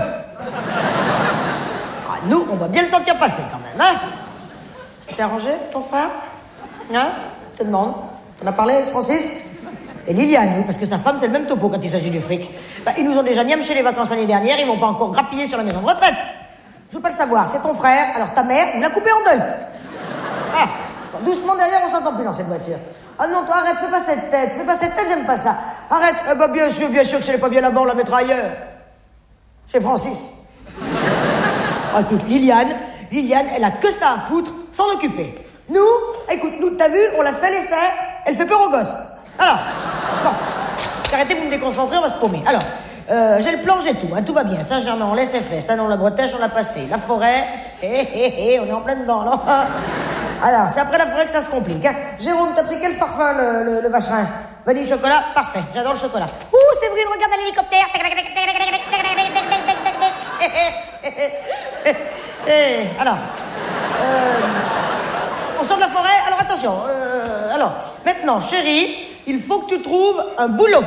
Ah, nous, on va bien le sentir passer quand même, hein? T'es arrangé, ton frère? Hein? Je te demande. On a parlé avec Francis? Et Liliane, oui, parce que sa femme, c'est le même topo quand il s'agit du fric. Bah, ils nous ont déjà niamché les vacances l'année dernière, ils vont pas encore grappiller sur la maison de retraite. Je veux pas le savoir, c'est ton frère, alors ta mère, il l'a coupé en deux. Ah, bon, doucement derrière, on s'entend plus dans cette voiture. Ah non, toi, arrête, fais pas cette tête, fais pas cette tête, j'aime pas ça. Arrête, eh bah, bien sûr, bien sûr que si elle est pas bien là-bas, on la mettra ailleurs. Chez Francis. Ah, écoute, Liliane, Liliane, elle a que ça à foutre, s'en occuper. Nous, écoute, nous, t'as vu, on l'a fait l'essai, elle fait peur aux gosses. Alors, bon, arrêtez, vous me déconcentrez, on va se paumer. Alors, euh, j'ai le plan, j'ai tout, hein, tout va bien. Saint-Germain, on laisse faire. Ça, non, la Bretèche, on l'a passé. La forêt, hé, hé, hé, on est en plein dedans, non? Alors, c'est après la forêt que ça se complique, hein. Jérôme, t'as pris quel parfum, le, le, le vacherin? Vanille chocolat? Parfait, j'adore le chocolat. Ouh, Séverine, regarde l'hélicoptère. Alors, euh, on sort de la forêt, alors attention. Euh, alors, maintenant, chérie, il faut que tu trouves un boulot.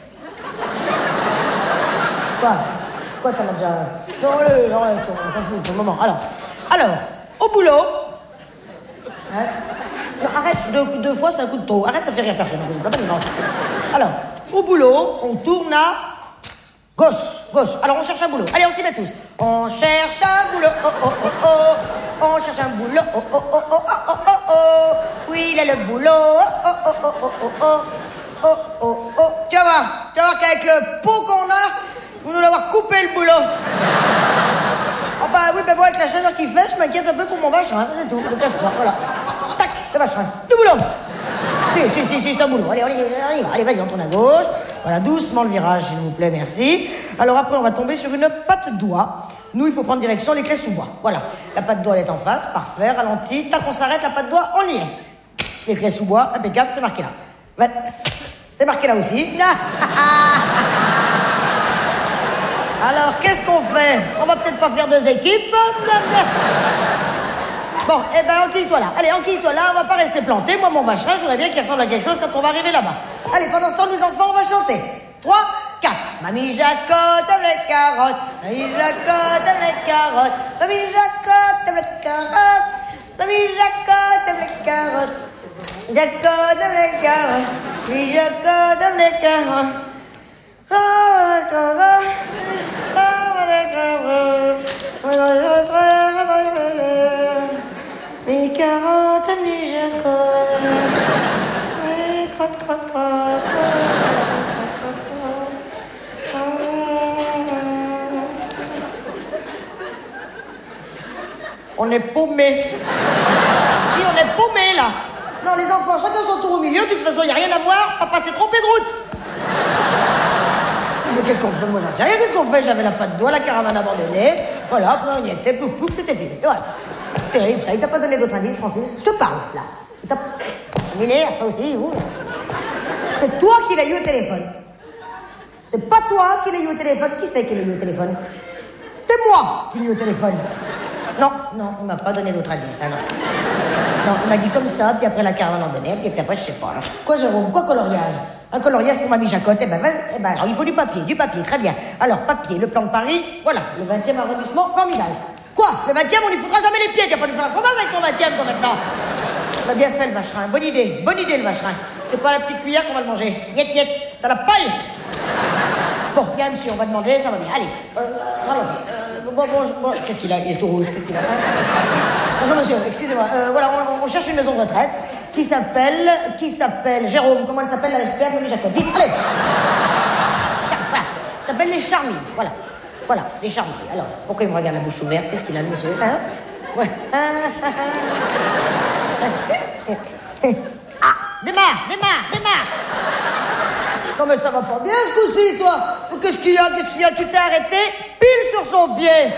Quoi? Quoi, t'en as déjà... Non, allez, arrête, on s'en fout pour le moment. Alors, alors, au boulot... Hein? Non, arrête, deux, deux fois, c'est un coup de trop. Arrête, ça fait rire personne. Non. Alors, au boulot, on tourne à... Gauche, gauche. Alors, on cherche un boulot. Allez, on s'y met tous. On cherche un boulot, oh, oh, oh, oh. On cherche un boulot, oh, oh, oh, oh, oh, oh, oh. Oui, il est le boulot, oh, oh, oh, oh, oh, oh, oh, oh, oh. Tu vas voir, tu vas voir qu'avec le pot qu'on a, vous nous l'avoir coupé le boulot. Oh bah oui, mais bon, avec la chaleur qu'il fait, je m'inquiète un peu pour mon vacherin, c'est tout, ne cache pas, voilà. Tac, le vacherin, du boulot. Si, si, si, si, c'est un boulot. Allez, allez, allez, allez, vas-y, on tourne à gauche. Voilà, doucement le virage, s'il vous plaît, merci. Alors après, on va tomber sur une patte doigt. Nous, il faut prendre direction les clés sous bois. Voilà, la patte doigt, elle est en face, parfait, ralenti. Tac, on s'arrête, la patte doigt, on y est. Les clés sous bois, impeccable, c'est marqué là. Ouais. C'est marqué là aussi. Alors, qu'est-ce qu'on fait? On va peut-être pas faire deux équipes. Bon, eh ben, enquille-toi là. Allez, enquille-toi là, on va pas rester planté. Moi, mon vacherin, je voudrais bien qu'il ressemble à quelque chose quand on va arriver là-bas. Allez, pendant ce temps, nous enfants, on va chanter. Trois, quatre. Mamie Jacotte aime les carottes. Mamie Jacotte aime les carottes. Mamie Jacotte aime les carottes. Mamie Jacotte aime les carottes. Jacotte aime les carottes. Mamie Jacotte aime les carottes. Oh, les carottes. Oh, les carottes. Les carottes, les jacottes. Les crotte, crotte, crotte. On est paumés. Si, on est paumés, là. Non, les enfants, chacun son tour au milieu. De toute façon, il n'y a rien à voir. Papa s'est trompé de route. Mais qu'est-ce qu'on fait? Moi, j'en sais rien. Qu'est-ce qu'on fait? J'avais la patte doigt, la caravane abandonnée. Voilà, après, on y était. Pouf, pouf, c'était fini. Et voilà. Terrible, ça. Il t'a pas donné d'autres indices, Francis? Je te parle, là. Il t'a... Ça m'énerve, ça aussi. Ouh. C'est toi qui l'as eu au téléphone. C'est pas toi qui l'as eu au téléphone. Qui c'est qui l'a eu au téléphone? C'est moi qui l'ai eu au téléphone. Non, non, il m'a pas donné d'autres indices, hein, non. Non, il m'a dit comme ça, puis après la caravane abandonnée, puis après, je sais pas, là. Quoi, Jérôme? Quoi, coloriage? Un coloriage pour Mamie Jacotte? Eh ben, vas-y. Eh ben, alors, il faut du papier, du papier, très bien. Alors, papier, le plan de Paris, voilà. Le vingtième arrondissement, formidable. Quoi? Le vingtième, on n'y foutra jamais les pieds. Tu vas pas nous faire un fromage avec ton vingtième, toi, maintenant. On a bien fait, le vacherin. Bonne idée. Bonne idée, le vacherin. C'est pas la petite cuillère qu'on va le manger. Niet, niet. T'as la paille. Bon, bien, monsieur, on va demander, ça va bien. Allez. Euh, euh, bon, bon, bon. Qu'est-ce qu'il a? Il est tout rouge. Qu'est-ce qu'il a? Bonjour, monsieur. Excusez-moi. Euh, voilà, on, on cherche une maison de retraite qui s'appelle... Qui s'appelle... Jérôme. Comment elle s'appelle, la S P A de Mamie Jacotte? Vite, allez. Ça, voilà. Ça s'appelle les Charmilles. Voilà. Voilà, les Charmilles. Alors, pourquoi il me regarde la bouche ouverte? Qu'est-ce qu'il a, monsieur? Hein? Ouais. Ah, démarre, démarre, démarre. Non mais ça va pas bien ce coup-ci, toi. Qu'est-ce qu'il y a, qu'est-ce qu'il y a? Tu t'es arrêté pile sur son pied.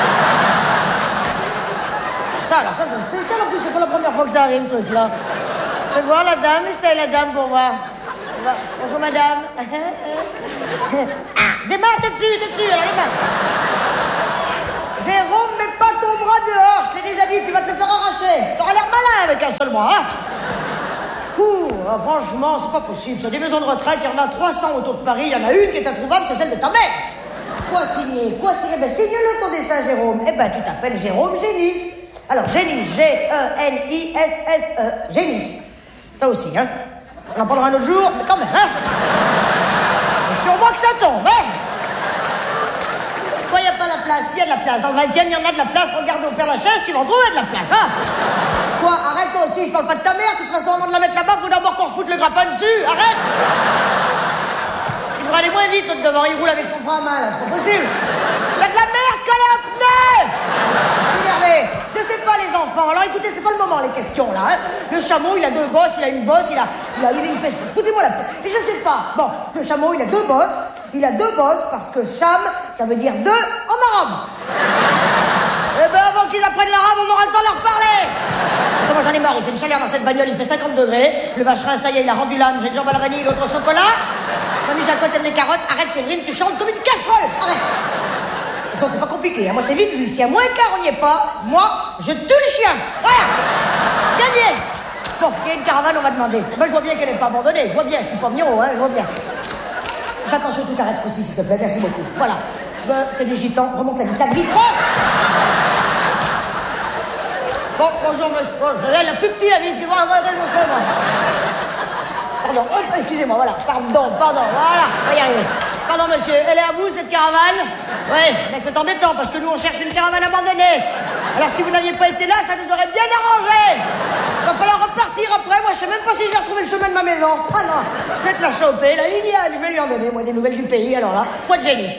Ça, alors ça c'est spécial en plus, c'est pas la première fois que ça arrive, ce truc-là. Fais voir la dame, essaye la dame pour voir. Bonjour madame. Ah, démarre, t'es dessus, t'es dessus, alors démarre. Jérôme, mets pas ton bras dehors, je t'ai déjà dit, tu vas te le faire arracher. T'auras l'air malin avec un seul bras, hein. Fou, ah, franchement, c'est pas possible. Sur des maisons de retraite, il y en a trois cents autour de Paris, il y en a une qui est introuvable, c'est celle de ta mère. Quoi signer? Quoi signer? Ben signe-le ton destin, Jérôme. Eh ben, tu t'appelles Jérôme Génis. Alors, Génis, G E N I S S E, Génis. Ça aussi, hein. On en parlera un autre jour, mais quand même, hein. C'est sur moi que ça tombe, hein. Pourquoi il n'y a pas la place? Il y a de la place. Dans le vingtième, il y en a de la place. Regarde au Père Lachaise, tu vas en trouver de la place, hein. Quoi? Arrête toi aussi, je parle pas de ta mère. De toute façon, avant de la mettre là-bas, faut d'abord qu'on refoutte le grappin dessus. Arrête. Il devrait aller moins vite, l'autre devant. Il roule avec son frein à main, là. C'est pas possible. Il y a de la merde collée au pneu. Énervé. Je sais pas, les enfants. Alors écoutez, c'est pas le moment, les questions, là, hein. Le chameau, il a deux bosses, il a une bosse, il a... Il a... Il fait... Foutez-moi la... Et je sais pas. Bon, le chameau, il a deux bosses. Il a deux bosses parce que cham, ça veut dire deux en arabe. Eh ben, avant qu'ils apprennent l'arabe, on aura le temps de leur reparler. Ça, moi, j'en ai marre. Il fait une chaleur dans cette bagnole, il fait cinquante degrés. Le vacherin, ça y est, il a rendu l'âme. J'ai une jambe à la vanille, l'autre au chocolat. Mamie Jacotte aime les carottes. Arrête, Séverine, tu chantes comme une casserole. Arrête. Ça, c'est pas compliqué, hein. Moi, c'est vite vu. Si à moins quart, on n'y est pas, moi, je tue le chien. Voilà. Gagné. Bon, il y a une caravane, on va demander. Moi, je vois bien qu'elle n'est pas abandonnée. Je vois bien, je suis pas Miro, hein, je vois bien. Fais attention, tout arrête ce coup-ci, s'il te plaît. Merci beaucoup. Voilà. Ben, c'est des gitans. Remonte la vitre. La vitre. Bon, bonjour, monsieur. Bon, vous savez, elle a plus petit, la vitre. Voilà, voilà, je sais, moi. Pardon. Oh, excusez-moi, voilà. Pardon, pardon. Voilà. On va y arriver. Pardon, monsieur. Elle est à vous, cette caravane? Oui, mais c'est embêtant, parce que nous, on cherche une caravane abandonnée. Alors, si vous n'aviez pas été là, ça nous aurait bien arrangé. Il va falloir repartir après. Moi, je sais même pas si je vais retrouver le chemin de ma maison. Ah non, je vais te la choper. La Liliane, je vais lui en donner, moi, des nouvelles du pays. Alors là, foi de Génis.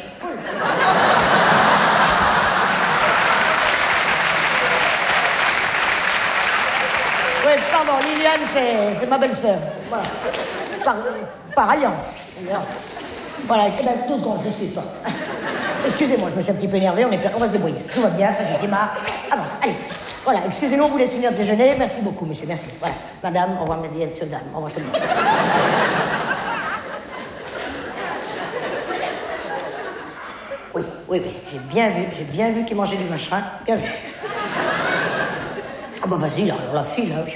Oui, pardon, Liliane, c'est, c'est ma belle-sœur. Voilà. Par, par alliance. Voilà, eh ben, deux secondes, discute-toi. Excusez-moi, je me suis un petit peu énervé, on, est, on va se débrouiller. Tout va bien, vas-y, démarre. Avance, allez. Voilà, excusez-nous, on vous laisse finir de déjeuner. Merci beaucoup, monsieur, merci. Voilà. Madame, au revoir, monsieur, dame. Au revoir, tout le monde. Oui, oui, oui, j'ai bien vu, j'ai bien vu qu'il mangeait du vacherin. Bien vu. Ah bah vas-y, là, la file, là.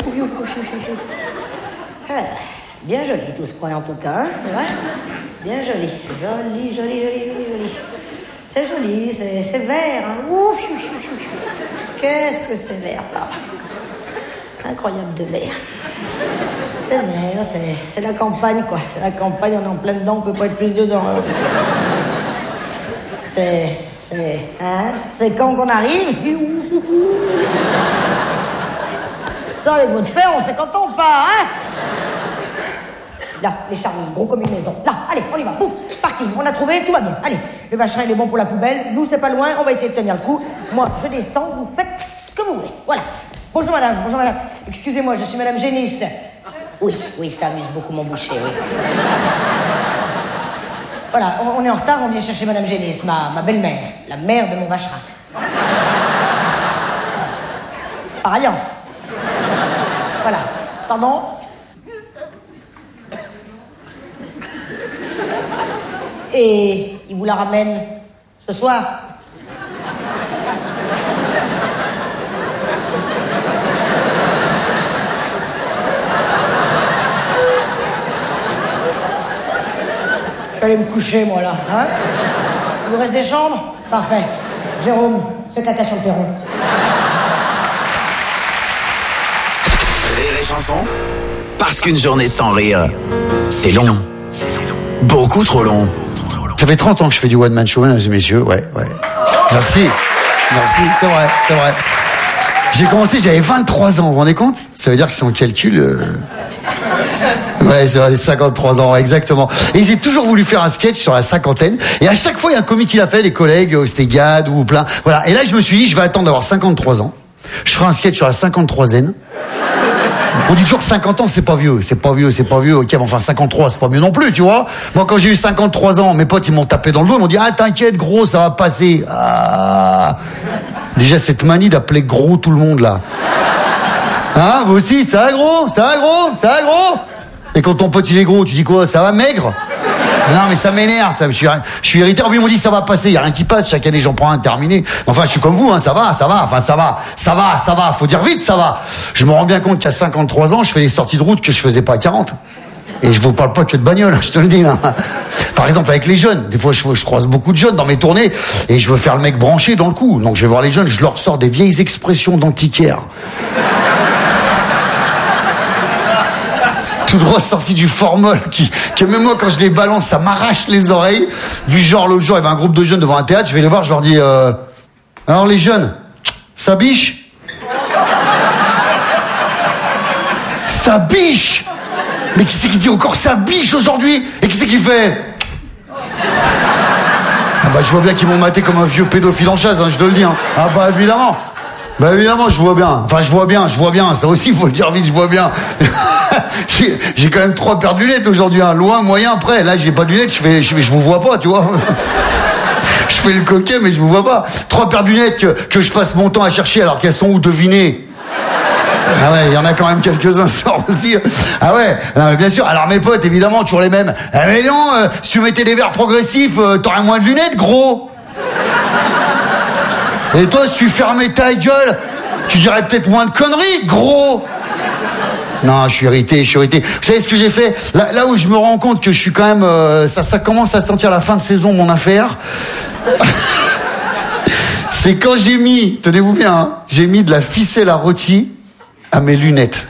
Ah, bien joli tout ce coin, en tout cas, hein, ouais. Bien joli. Joli, joli, joli, joli, joli. C'est joli, c'est, c'est vert, hein. Ouf, qu'est-ce que c'est vert, là. Incroyable de vert. C'est vert, c'est, c'est la campagne, quoi. C'est la campagne, on est en plein dedans, on peut pas être plus dedans. Hein. C'est... C'est... Hein? C'est quand qu'on arrive? Ça, avec votre frère, on sait quand on part, hein? Là, les charmilles, gros comme une maison. Là, allez, on y va, pouf, parti. On a trouvé, tout va bien. Allez, le vacherin, il est bon pour la poubelle. Nous, c'est pas loin, on va essayer de tenir le coup. Moi, je descends, vous faites ce que vous voulez. Voilà. Bonjour, madame, bonjour, madame. Excusez-moi, je suis madame Génis. Oui, oui, ça amuse beaucoup mon boucher, oui. Voilà, on, on est en retard, on vient chercher madame Génis, ma, ma belle-mère, la mère de mon vacherin. Par alliance. Voilà. Pardon? Et il vous la ramène ce soir? Je vais aller me coucher, moi, là. Hein? Il vous reste des chambres? Parfait. Jérôme, fais caca sur le perron. Rire et chanson, parce qu'une journée sans rire, c'est long. Beaucoup trop long. Ça fait trente ans que je fais du one-man show, mesdames et messieurs, ouais, ouais. Merci, merci, c'est vrai, c'est vrai. J'ai commencé, j'avais vingt-trois ans, vous vous rendez compte? Ça veut dire que si on calcule... Euh... Ouais, c'est vrai, cinquante-trois ans, exactement. Et j'ai toujours voulu faire un sketch sur la cinquantaine. Et à chaque fois, il y a un comique qui l'a fait, les collègues, c'était Gad ou plein. Voilà. Et là, je me suis dit, je vais attendre d'avoir cinquante-trois ans. Je ferai un sketch sur la cinquante-troisième. On dit toujours cinquante ans, c'est pas vieux, c'est pas vieux, c'est pas vieux. Ok, mais enfin cinquante-trois, c'est pas mieux non plus, tu vois. Moi, quand j'ai eu cinquante-trois ans, mes potes, ils m'ont tapé dans le dos, ils m'ont dit, ah, t'inquiète, gros, ça va passer. Ah. Déjà, cette manie d'appeler gros tout le monde, là. Hein, vous aussi, ça va, gros? Ça va, gros? Ça va, gros? Et quand ton pote, il est gros, tu dis quoi? Ça va, maigre? Non, mais ça m'énerve, ça, je suis, je suis irrité. En plus, ils m'ont dit, ça va passer, il n'y a rien qui passe, chaque année, j'en prends un terminé. Enfin, je suis comme vous, hein, ça va, ça va, enfin, ça va, ça va, ça va, faut dire vite, ça va. Je me rends bien compte qu'à cinquante-trois ans, je fais des sorties de route que je faisais pas à quarante. Et je vous parle pas que de bagnole, je te le dis, là. Par exemple, avec les jeunes. Des fois, je, je croise beaucoup de jeunes dans mes tournées, et je veux faire le mec branché dans le coup. Donc, je vais voir les jeunes, je leur sors des vieilles expressions d'antiquaires. Tout droit sorti du formol, qui, que même moi, quand je les balance, ça m'arrache les oreilles. Du genre, l'autre jour, il y avait un groupe de jeunes devant un théâtre, je vais les voir, je leur dis, euh, alors les jeunes, ça biche? Ça biche? Mais qui c'est qui dit encore ça biche aujourd'hui? Et qui c'est qui fait? Ah bah je vois bien qu'ils m'ont maté comme un vieux pédophile en chaise, hein, je te le dis. Hein. Ah bah évidemment. Bah évidemment, je vois bien. Enfin, je vois bien, je vois bien. Ça aussi, il faut le dire vite, je vois bien. j'ai, j'ai quand même trois paires de lunettes aujourd'hui. Hein. Loin, moyen, près. Là, j'ai pas de lunettes, je fais, je, fais, je vous vois pas, tu vois. Je fais le coquet, mais je vous vois pas. Trois paires de lunettes que, que je passe mon temps à chercher alors qu'elles sont où, devinez? Ah ouais, il y en a quand même quelques-uns ça aussi. Ah ouais, non mais bien sûr. Alors mes potes, évidemment, toujours les mêmes. Ah mais non, euh, si tu mettais des verres progressifs, euh, t'aurais moins de lunettes, gros. Et toi, si tu fermais ta gueule, tu dirais peut-être moins de conneries, gros. Non, je suis irrité, je suis irrité. Vous savez ce que j'ai fait? Là, là où je me rends compte que je suis quand même... Euh, ça, ça commence à sentir la fin de saison, mon affaire. C'est quand j'ai mis, tenez-vous bien, hein, j'ai mis de la ficelle à rôti à mes lunettes.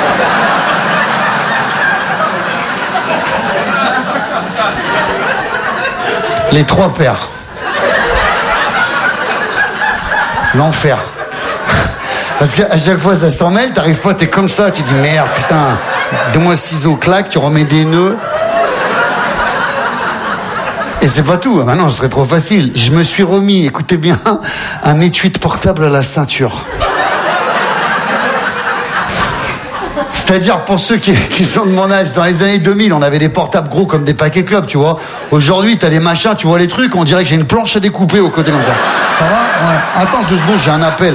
Les trois paires. L'enfer. Parce qu'à chaque fois ça s'en mêle, t'arrives pas, t'es comme ça, tu dis merde, putain, donne-moi ciseaux, claque, tu remets des nœuds. Et c'est pas tout, maintenant ce serait trop facile. Je me suis remis, écoutez bien, un étui portable à la ceinture. C'est-à-dire, pour ceux qui, qui sont de mon âge, dans les années deux mille, on avait des portables gros comme des paquets clubs, tu vois. Aujourd'hui, t'as des machins, tu vois les trucs, on dirait que j'ai une planche à découper au côté comme ça. Ça va? Ouais. Attends deux secondes, j'ai un appel.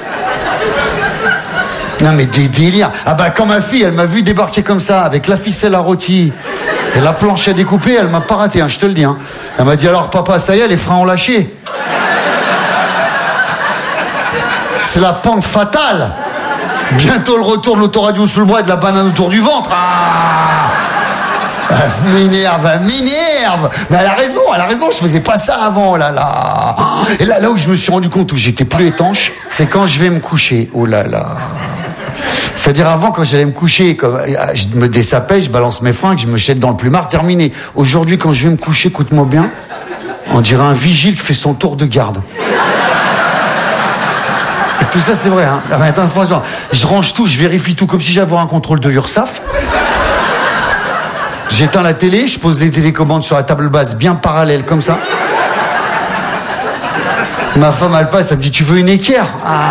Non mais des délires. Ah bah quand ma fille, elle m'a vu débarquer comme ça, avec la ficelle à rôti et la planche à découper, elle m'a pas raté, hein, je te le dis. Hein. Elle m'a dit, alors papa, ça y est, les freins ont lâché. C'est la pente fatale. Bientôt le retour de l'autoradio sous le bras et de la banane autour du ventre. Ah, elle m'énerve, elle m'énerve. Mais elle a raison, elle a raison, je faisais pas ça avant, là là. Et là, là où je me suis rendu compte où j'étais plus étanche, c'est quand je vais me coucher. Oh là là. C'est-à-dire avant, quand j'allais me coucher, comme, je me dessapais, je balance mes fringues, je me jette dans le plumard, terminé. Aujourd'hui, quand je vais me coucher, écoute-moi bien, on dirait un vigile qui fait son tour de garde. Tout ça, c'est vrai, hein. Attends, franchement, je range tout, je vérifie tout, comme si j'avais un contrôle de URSAF. J'éteins la télé, je pose les télécommandes sur la table basse, bien parallèle, comme ça. Ma femme, elle passe, elle me dit, tu veux une équerre? Ah.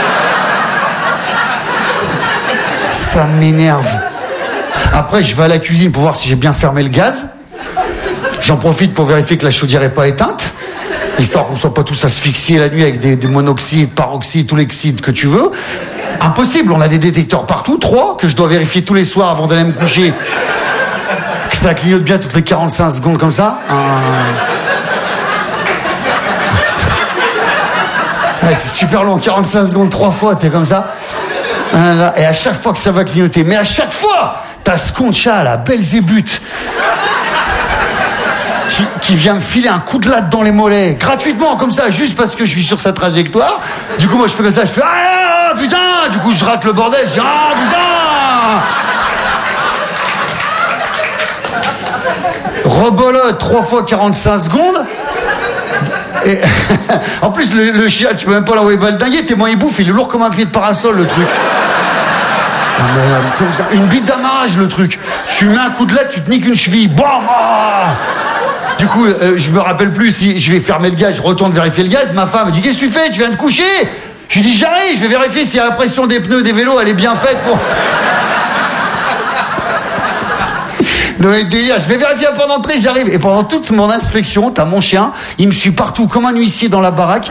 Ça m'énerve. Après, je vais à la cuisine pour voir si j'ai bien fermé le gaz. J'en profite pour vérifier que la chaudière n'est pas éteinte. Histoire qu'on ne soit pas tous asphyxiés la nuit avec des, des monoxydes, paroxydes, tous les xydes que tu veux. Impossible, on a des détecteurs partout. Trois, que je dois vérifier tous les soirs avant d'aller me coucher. Que ça clignote bien toutes les quarante-cinq secondes comme ça. Euh... Ouais, c'est super long, quarante-cinq secondes, trois fois, t'es comme ça. Et à chaque fois que ça va clignoter, mais à chaque fois, t'as ce concha, la Belzébuth. Qui, qui vient me filer un coup de latte dans les mollets, gratuitement, comme ça, juste parce que je suis sur sa trajectoire. Du coup, moi, je fais comme ça, je fais « Ah, putain !» Du coup, je rate le bordel, je dis « Ah, putain !» Rebolote, trois fois quarante-cinq secondes. Et en plus, le, le chien, tu peux même pas l'envoyer valdinguer, tellement il bouffe, il est lourd comme un pied de parasol, le truc. Comme ça, une bite d'amarrage, le truc. Tu mets un coup de latte, tu te niques une cheville. Bam, ah. Du coup, euh, je me rappelle plus si je vais fermer le gaz, je retourne vérifier le gaz. Ma femme me dit, qu'est-ce que tu fais? Tu viens de coucher? Je lui dis, j'arrive, je vais vérifier si la pression des pneus des vélos, elle est bien faite pour... Non mais délire, je vais vérifier avant d'entrer, j'arrive. Et pendant toute mon inspection, t'as mon chien, il me suit partout comme un huissier dans la baraque.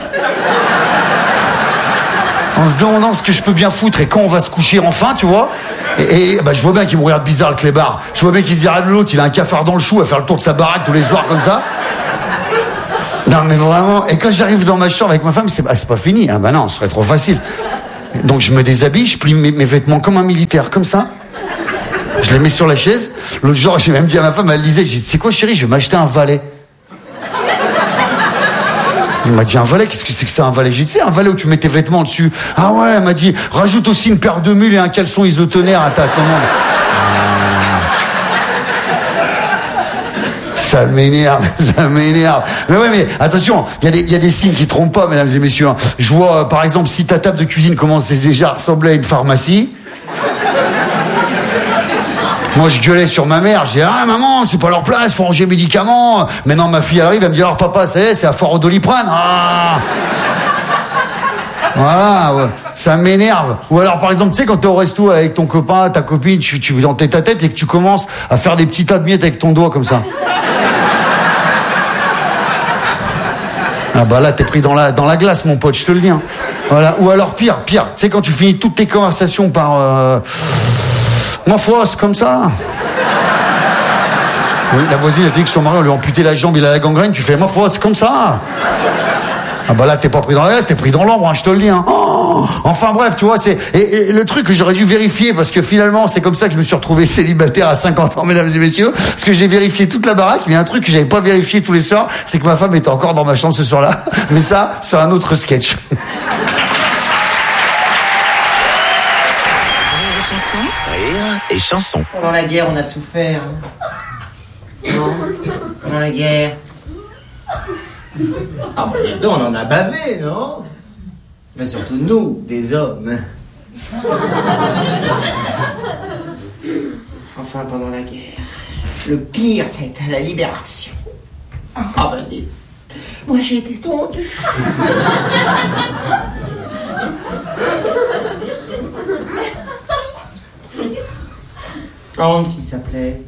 En se demandant ce que je peux bien foutre et quand on va se coucher enfin, tu vois. Et, et bah, je vois bien qu'il me regarde bizarre, le clébard. Je vois bien qu'il se dira de l'autre, il a un cafard dans le chou à faire le tour de sa baraque tous les soirs comme ça. Non mais vraiment, et quand j'arrive dans ma chambre avec ma femme, c'est, ah, c'est pas fini. Ah bah non, ce serait trop facile. Donc je me déshabille, je plie mes, mes vêtements comme un militaire, comme ça. Je les mets sur la chaise. L'autre jour, j'ai même dit à ma femme, elle lisait, j'ai dit, c'est quoi chérie, je vais m'acheter un valet. Elle m'a dit, un valet, qu'est-ce que c'est que ça, un valet? J'ai dit, c'est un valet où tu mets tes vêtements dessus. Ah ouais, elle m'a dit, rajoute aussi une paire de mules et un caleçon isotonaire à ta commande. Ça m'énerve, ça m'énerve. Mais ouais, mais attention, il y, y a des signes qui trompent pas, mesdames et messieurs. Je vois, euh, par exemple, si ta table de cuisine commence déjà à ressembler à une pharmacie. Moi, je gueulais sur ma mère. Je dis, ah, maman, c'est pas leur place, faut ranger médicaments. Maintenant, ma fille arrive, elle me dit, alors, papa, ça y est, c'est à foire au Doliprane. Ah. Voilà, ouais. Ça m'énerve. Ou alors, par exemple, tu sais, quand t'es au resto avec ton copain, ta copine, tu, tu dans ta tête et que tu commences à faire des petits tas de miettes avec ton doigt, comme ça. Ah bah là, t'es pris dans la, dans la glace, mon pote, je te le dis. Hein. Voilà. Ou alors, pire, pire. Tu sais, quand tu finis toutes tes conversations par... Euh... Ma foi, c'est comme ça. Oui, la voisine, elle dit que son mari, on lui a amputé la jambe, il a la gangrène. Tu fais, ma foi, c'est comme ça. Ah bah là, t'es pas pris dans la glace, t'es pris dans l'ombre, hein, je te le dis. Hein. Oh, enfin bref, tu vois, c'est... Et, et le truc que j'aurais dû vérifier, parce que finalement, c'est comme ça que je me suis retrouvé célibataire à cinquante ans, mesdames et messieurs, parce que j'ai vérifié toute la baraque, mais un truc que j'avais pas vérifié tous les soirs, c'est que ma femme était encore dans ma chambre ce soir-là. Mais ça, c'est un autre sketch. Rire et chanson. Pendant la guerre, on a souffert. Non. Pendant la guerre. Ah, bah, nous, on en a bavé, non? Mais surtout nous, les hommes. Enfin, pendant la guerre. Le pire, c'était la libération. Ah, ben, dis. Moi, j'ai été tondu. Hans, il s'appelait.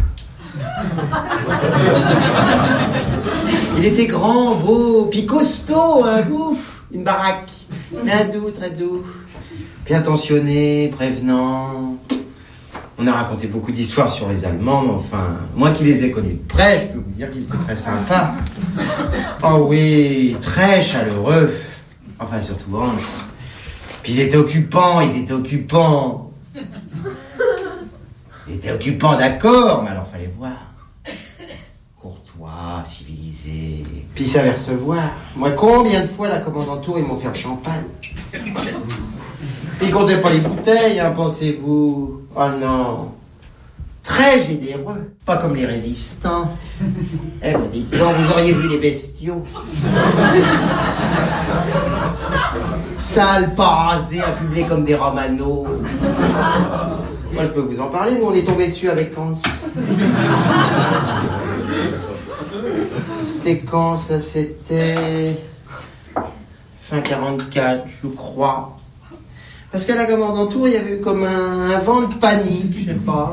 Il était grand, beau, puis costaud, hein, ouf, une baraque. Mais doux, très doux. Bien attentionné, prévenant. On a raconté beaucoup d'histoires sur les Allemands, mais enfin, moi qui les ai connus de près, je peux vous dire qu'ils étaient très sympas. Oh oui, très chaleureux. Enfin, surtout Hans. Puis ils étaient occupants, ils étaient occupants. Ils étaient occupants, d'accord, mais alors fallait voir. Courtois, civilisé. Puis ils savaient recevoir. Moi, combien de fois la commandanture, ils m'ont fait le champagne. Ils comptaient pas les bouteilles, hein, pensez-vous. Oh non. Très généreux. Pas comme les résistants. Eh ben, dites donc, vous auriez vu les bestiaux. Sales, pas rasés, affublés comme des romanos. Moi, je peux vous en parler, nous, on est tombé dessus avec Hans. C'était quand, ça? C'était... fin quarante-quatre, je crois. Parce qu'à la commandanture, il y avait eu comme un, un vent de panique, je sais pas.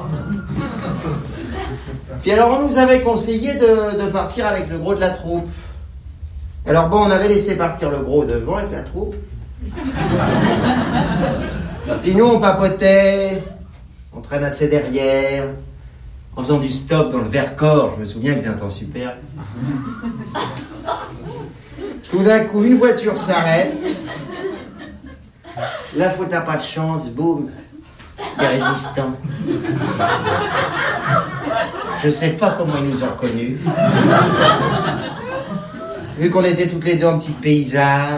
Puis alors, on nous avait conseillé de, de partir avec le gros de la troupe. Alors bon, on avait laissé partir le gros devant avec la troupe. Puis nous, on papotait... On traînassait derrière, en faisant du stop dans le Vercors. Je me souviens, il faisait un temps super. Tout d'un coup, une voiture s'arrête. Là, faut t'as pas de chance, boum. Des résistants. Je sais pas comment ils nous ont reconnus. Vu qu'on était toutes les deux en petites paysannes.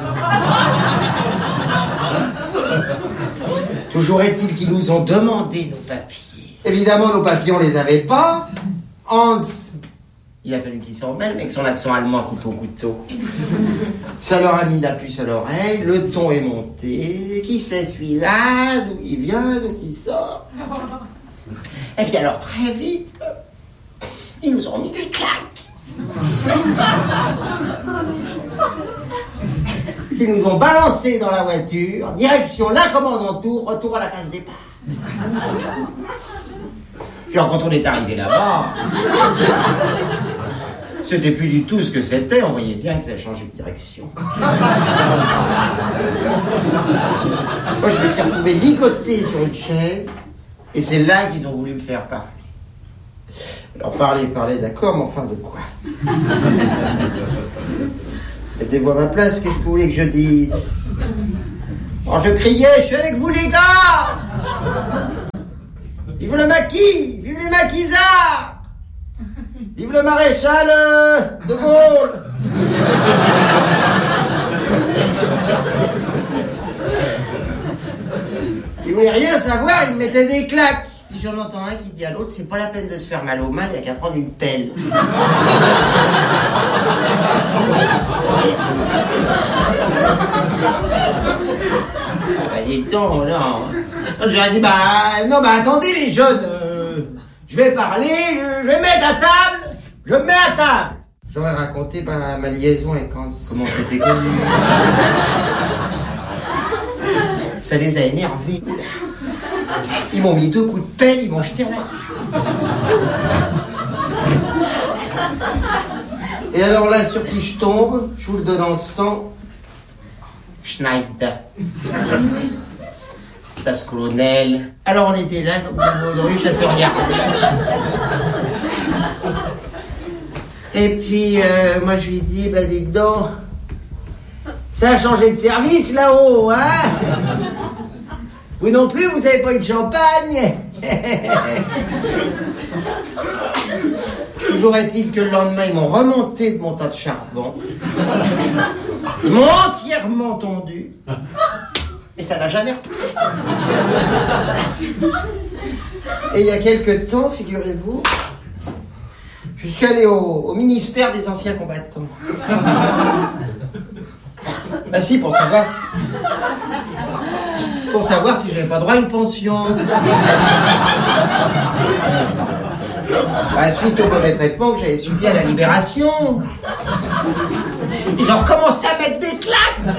Toujours est-il qu'ils nous ont demandé nos papiers. Évidemment, nos papiers, on les avait pas. Hans, il a fallu qu'il s'en mêle, avec son accent allemand couteau couteau. Ça leur a mis la puce à l'oreille, le ton est monté. Qui c'est celui-là? D'où il vient? D'où il sort? Et puis alors, très vite, ils nous ont mis des claques. Ils nous ont balancés dans la voiture, direction la commandanture, retour à la case départ. Puis alors, quand on est arrivé là-bas, c'était plus du tout ce que c'était. On voyait bien que ça a changé de direction. Moi, je me suis retrouvé ligoté sur une chaise, et c'est là qu'ils ont voulu me faire parler. Alors, parler, parler, d'accord, mais enfin, de quoi? Mettez-vous à ma place, qu'est-ce que vous voulez que je dise? Alors, je criais, je suis avec vous, les gars! Vive le maquis! Vive les maquisards! Vive le maréchal euh, de Gaulle! Il voulait rien savoir, il me mettait des claques. Puis j'en entends un qui dit à l'autre, c'est pas la peine de se faire mal au mal, il n'y a qu'à prendre une pelle. Bah, dis donc, là. J'aurais dit, bah, non, bah, attendez, les jeunes, euh, je vais parler, je, je vais mettre à table, je me mets à table. J'aurais raconté, bah, ma liaison avec Hans, comment c'était connu. Ça les a énervés. Ils m'ont mis deux coups de pelle, ils m'ont jeté à la rue. Et alors là, sur qui je tombe, je vous le donne en sang. Schneider. Das Colonel. Alors on était là, comme des baudruches, à se regarder. Et puis, euh, moi je lui dis, bah dis donc, ça a changé de service là-haut, hein? Vous non plus, vous avez pas eu de champagne? Toujours est-il que le lendemain, ils m'ont remonté de mon tas de charbon. Ils m'ont entièrement tondu. Et ça n'a jamais repoussé. Et il y a quelque temps, figurez-vous, je suis allé au, au ministère des anciens combattants. Bah si, pour savoir si... Pour savoir si j'avais pas droit à une pension. Bah, suite au mauvais traitement que j'avais subi à la Libération. Ils ont recommencé à mettre des claques.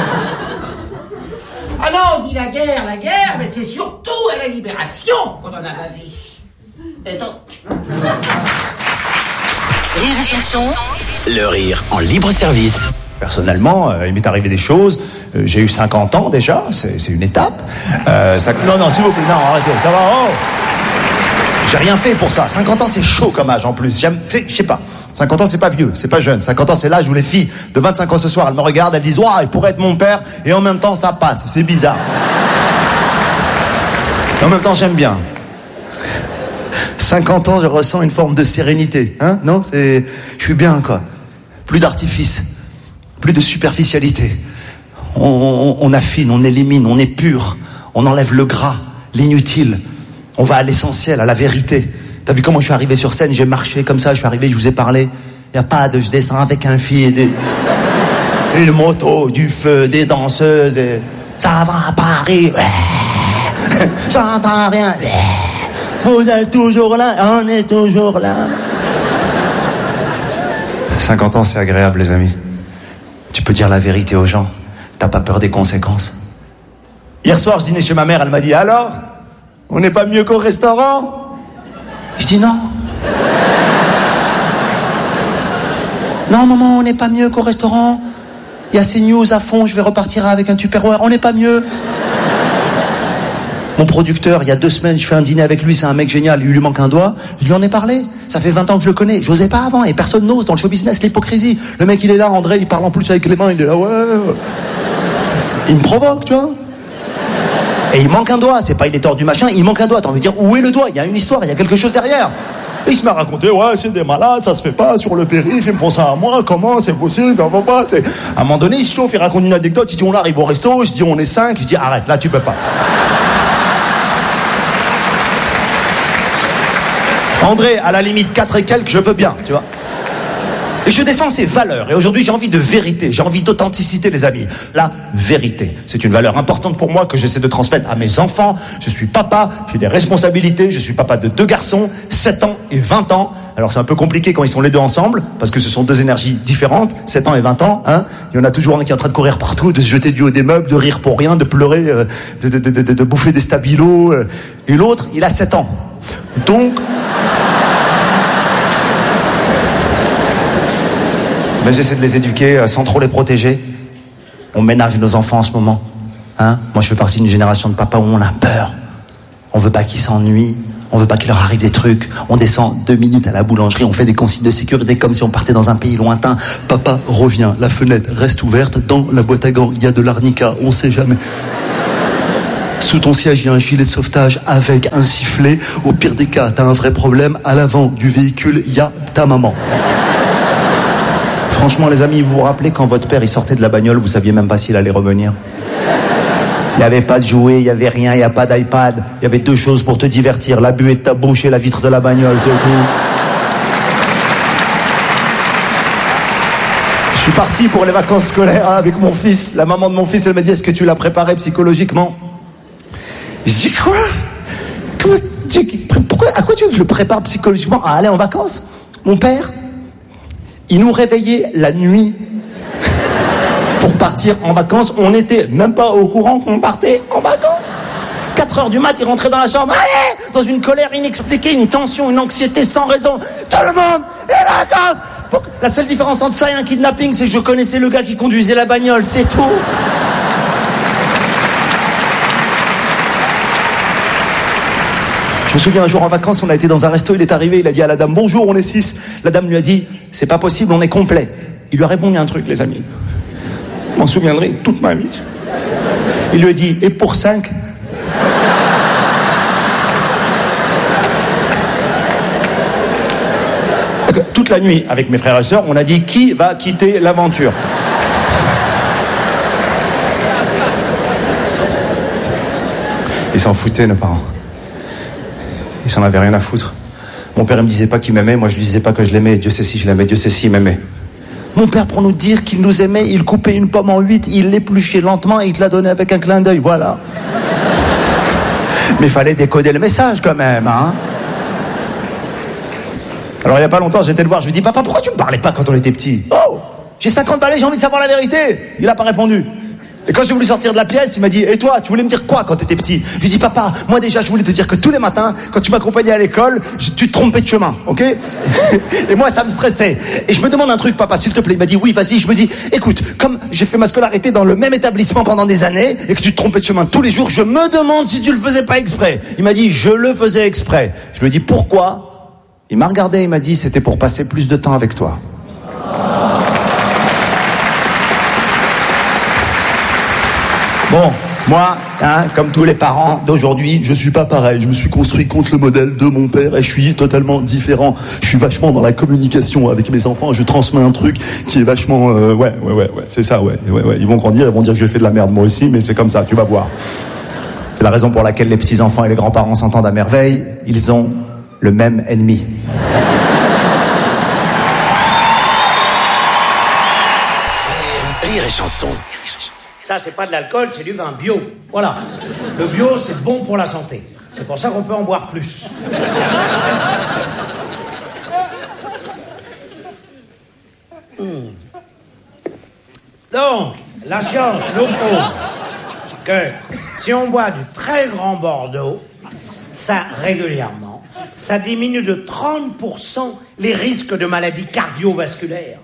Ah non, on dit la guerre, la guerre, mais c'est surtout à la Libération qu'on en a ma vie. Et donc... Rire et chanson. Le rire en libre service. Personnellement, euh, il m'est arrivé des choses. Euh, j'ai eu cinquante ans déjà, c'est, c'est une étape. Euh, ça... Non, non, s'il vous plaît, non, arrêtez, ça va, oh. J'ai rien fait pour ça. cinquante ans, c'est chaud comme âge en plus. J'aime, je sais pas. cinquante ans, c'est pas vieux, c'est pas jeune. cinquante ans, c'est l'âge où les filles de vingt-cinq ans ce soir, elles me regardent, elles disent, waouh, il pourrait être mon père, et en même temps, ça passe. C'est bizarre. Et en même temps, j'aime bien. cinquante ans, je ressens une forme de sérénité, hein, non? C'est, je suis bien, quoi. Plus d'artifice, plus de superficialité. On, on, on affine, on élimine, on épure, on enlève le gras, l'inutile. On va à l'essentiel, à la vérité. T'as vu comment je suis arrivé sur scène? J'ai marché comme ça, je suis arrivé, je vous ai parlé. Y a pas de je descends avec un fil, des... une moto, du feu, des danseuses. Et... Ça va à Paris. Ouais. J'entends rien. Ouais. Vous êtes toujours là, on est toujours là. cinquante ans, c'est agréable, les amis. Tu peux dire la vérité aux gens. T'as pas peur des conséquences. Hier soir, je dînais chez ma mère, elle m'a dit, alors, on n'est pas mieux qu'au restaurant? Je dis non. Non, maman, on n'est pas mieux qu'au restaurant. Il y a ces news à fond, je vais repartir avec un Tupperware. On n'est pas mieux. Mon producteur, il y a deux semaines, je fais un dîner avec lui, c'est un mec génial, il lui manque un doigt. Je lui en ai parlé. Ça fait vingt ans que je le connais. J'osais pas avant, et personne n'ose dans le show business, l'hypocrisie. Le mec, il est là, André, il parle en plus avec les mains, il est là, ouais. Il me provoque, tu vois. Et il manque un doigt, c'est pas il est tordu machin, il manque un doigt. T'as envie de dire, où est le doigt? Il y a une histoire, il y a quelque chose derrière. Et il se met à raconter, ouais, c'est des malades, ça se fait pas sur le périph', ils me font ça à moi, comment, c'est possible, on va pas, c'est... À un moment donné, il se chauffe, il raconte une anecdote, il dit, on arrive au resto, je dis, on est cinq, je dis, arrête, là, tu peux pas. André, à la limite, quatre et quelques, je veux bien, tu vois. Et je défends ces valeurs. Et aujourd'hui, j'ai envie de vérité, j'ai envie d'authenticité, les amis. La vérité, c'est une valeur importante pour moi que j'essaie de transmettre à mes enfants. Je suis papa, j'ai des responsabilités, je suis papa de deux garçons, sept ans et vingt ans. Alors c'est un peu compliqué quand ils sont les deux ensemble, parce que ce sont deux énergies différentes, sept ans et vingt ans, hein. Il y en a toujours un qui est en train de courir partout, de se jeter du haut des meubles, de rire pour rien, de pleurer, euh, de, de, de, de, de bouffer des stabilos. Euh. Et l'autre, il a sept ans. Donc... Mais j'essaie de les éduquer euh, sans trop les protéger. On ménage nos enfants en ce moment. Hein? Moi, je fais partie d'une génération de papas où on a peur. On veut pas qu'ils s'ennuient. On veut pas qu'il leur arrive des trucs. On descend deux minutes à la boulangerie. On fait des consignes de sécurité comme si on partait dans un pays lointain. Papa revient. La fenêtre reste ouverte. Dans la boîte à gants, il y a de l'arnica. On sait jamais. Sous ton siège, il y a un gilet de sauvetage avec un sifflet. Au pire des cas, t'as un vrai problème. À l'avant du véhicule, il y a ta maman. Franchement, les amis, vous vous rappelez quand votre père il sortait de la bagnole, vous saviez même pas s'il allait revenir. Il n'y avait pas de jouets, il n'y avait rien, il n'y a pas d'iPad. Il y avait deux choses pour te divertir, la buée de ta bouche et la vitre de la bagnole, c'est tout. Je suis parti pour les vacances scolaires avec mon fils. La maman de mon fils, elle m'a dit, est-ce que tu l'as préparé psychologiquement? Je dis quoi? Comment, tu, pourquoi, à quoi tu veux que je le prépare psychologiquement à aller en vacances? Mon père, il nous réveillait la nuit pour partir en vacances. On n'était même pas au courant qu'on partait en vacances. quatre heures du mat, il rentrait dans la chambre. Allez, dans une colère inexpliquée, une tension, une anxiété sans raison. Tout le monde, les vacances. La seule différence entre ça et un kidnapping, c'est que je connaissais le gars qui conduisait la bagnole, c'est tout. Je me souviens un jour en vacances, on a été dans un resto, il est arrivé, il a dit à la dame, bonjour, on est six. La dame lui a dit, c'est pas possible, on est complet. Il lui a répondu un truc, les amis. Je m'en souviendrai toute ma vie. Il lui a dit, et pour cinq? Toute la nuit, avec mes frères et sœurs, on a dit, qui va quitter l'aventure? Ils s'en foutaient, nos parents. Ils s'en avaient rien à foutre. Mon père, il me disait pas qu'il m'aimait, moi je lui disais pas que je l'aimais. Dieu sait si je l'aimais, Dieu sait si il m'aimait. Mon père, pour nous dire qu'il nous aimait, il coupait une pomme en huit, il l'épluchait lentement et il te la donnait avec un clin d'œil, voilà. Mais fallait décoder le message quand même, hein. Alors il y a pas longtemps, j'étais le voir, je lui dis, papa, pourquoi tu me parlais pas quand on était petit? Oh, j'ai cinquante balais, j'ai envie de savoir la vérité. Il a pas répondu. Et quand j'ai voulu sortir de la pièce, il m'a dit, et toi, tu voulais me dire quoi quand t'étais petit? Je lui dis, papa, moi déjà, je voulais te dire que tous les matins, quand tu m'accompagnais à l'école, je, tu te trompais de chemin, ok? Et moi, ça me stressait. Et je me demande un truc, papa, s'il te plaît. Il m'a dit, oui, vas-y. Je me dis, écoute, comme j'ai fait ma scolarité dans le même établissement pendant des années, et que tu te trompais de chemin tous les jours, je me demande si tu le faisais pas exprès. Il m'a dit, je le faisais exprès. Je lui ai dit, pourquoi? Il m'a regardé, il m'a dit, c'était pour passer plus de temps avec toi. Bon, moi, hein, comme tous les parents d'aujourd'hui, je suis pas pareil. Je me suis construit contre le modèle de mon père et je suis totalement différent. Je suis vachement dans la communication avec mes enfants. Je transmets un truc qui est vachement... Euh, ouais, ouais, ouais, ouais, c'est ça, ouais, ouais, ouais. Ils vont grandir, ils vont dire que j'ai fait de la merde moi aussi, mais c'est comme ça, tu vas voir. C'est la raison pour laquelle les petits-enfants et les grands-parents s'entendent à merveille. Ils ont le même ennemi. Rire et chanson. Ça, c'est pas de l'alcool, c'est du vin bio. Voilà. Le bio, c'est bon pour la santé. C'est pour ça qu'on peut en boire plus. Hmm. Donc, la science nous prouve que si on boit du très grand Bordeaux, ça, régulièrement, ça diminue de trente pour cent les risques de maladies cardiovasculaires.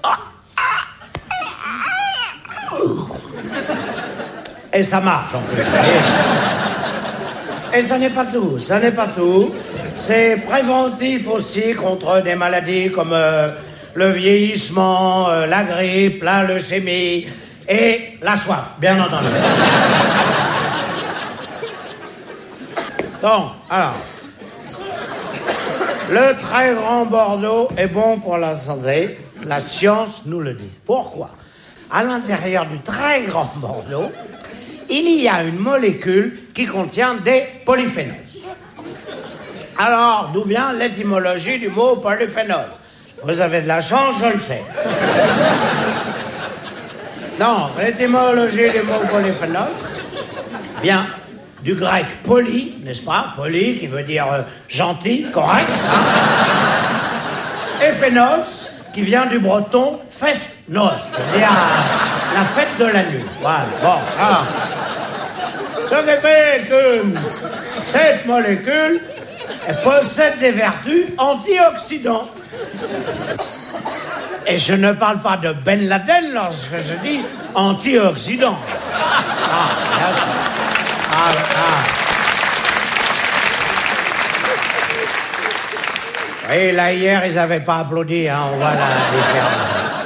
Et ça marche, en plus. Et ça n'est pas tout, ça n'est pas tout. C'est préventif aussi contre des maladies comme euh, le vieillissement, euh, la grippe, la leucémie et la soif, bien entendu. Donc, alors, le très grand Bordeaux est bon pour la santé, la science nous le dit. Pourquoi? À l'intérieur du très grand Bordeaux, il y a une molécule qui contient des polyphénols. Alors, d'où vient l'étymologie du mot polyphénol? Vous avez de la chance, je le sais. Non, l'étymologie du mot polyphénol vient du grec poly, n'est-ce pas? Poly, qui veut dire euh, gentil, correct. Hein? Et phénos, qui vient du breton fest-nos, c'est-à-dire euh, la fête de la nuit. Voilà, bon, alors... Ce qui fait que cette molécule Elle possède des vertus antioxydants. Et je ne parle pas de Ben Laden lorsque je dis antioxydant. Ah, ah, ah. Oui, là, hier, ils n'avaient pas applaudi, hein, on voit la différence.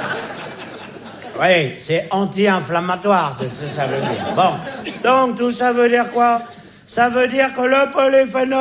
Oui, c'est anti-inflammatoire, c'est ce que ça veut dire. Bon, donc tout ça veut dire quoi? Ça veut dire que le polyphénol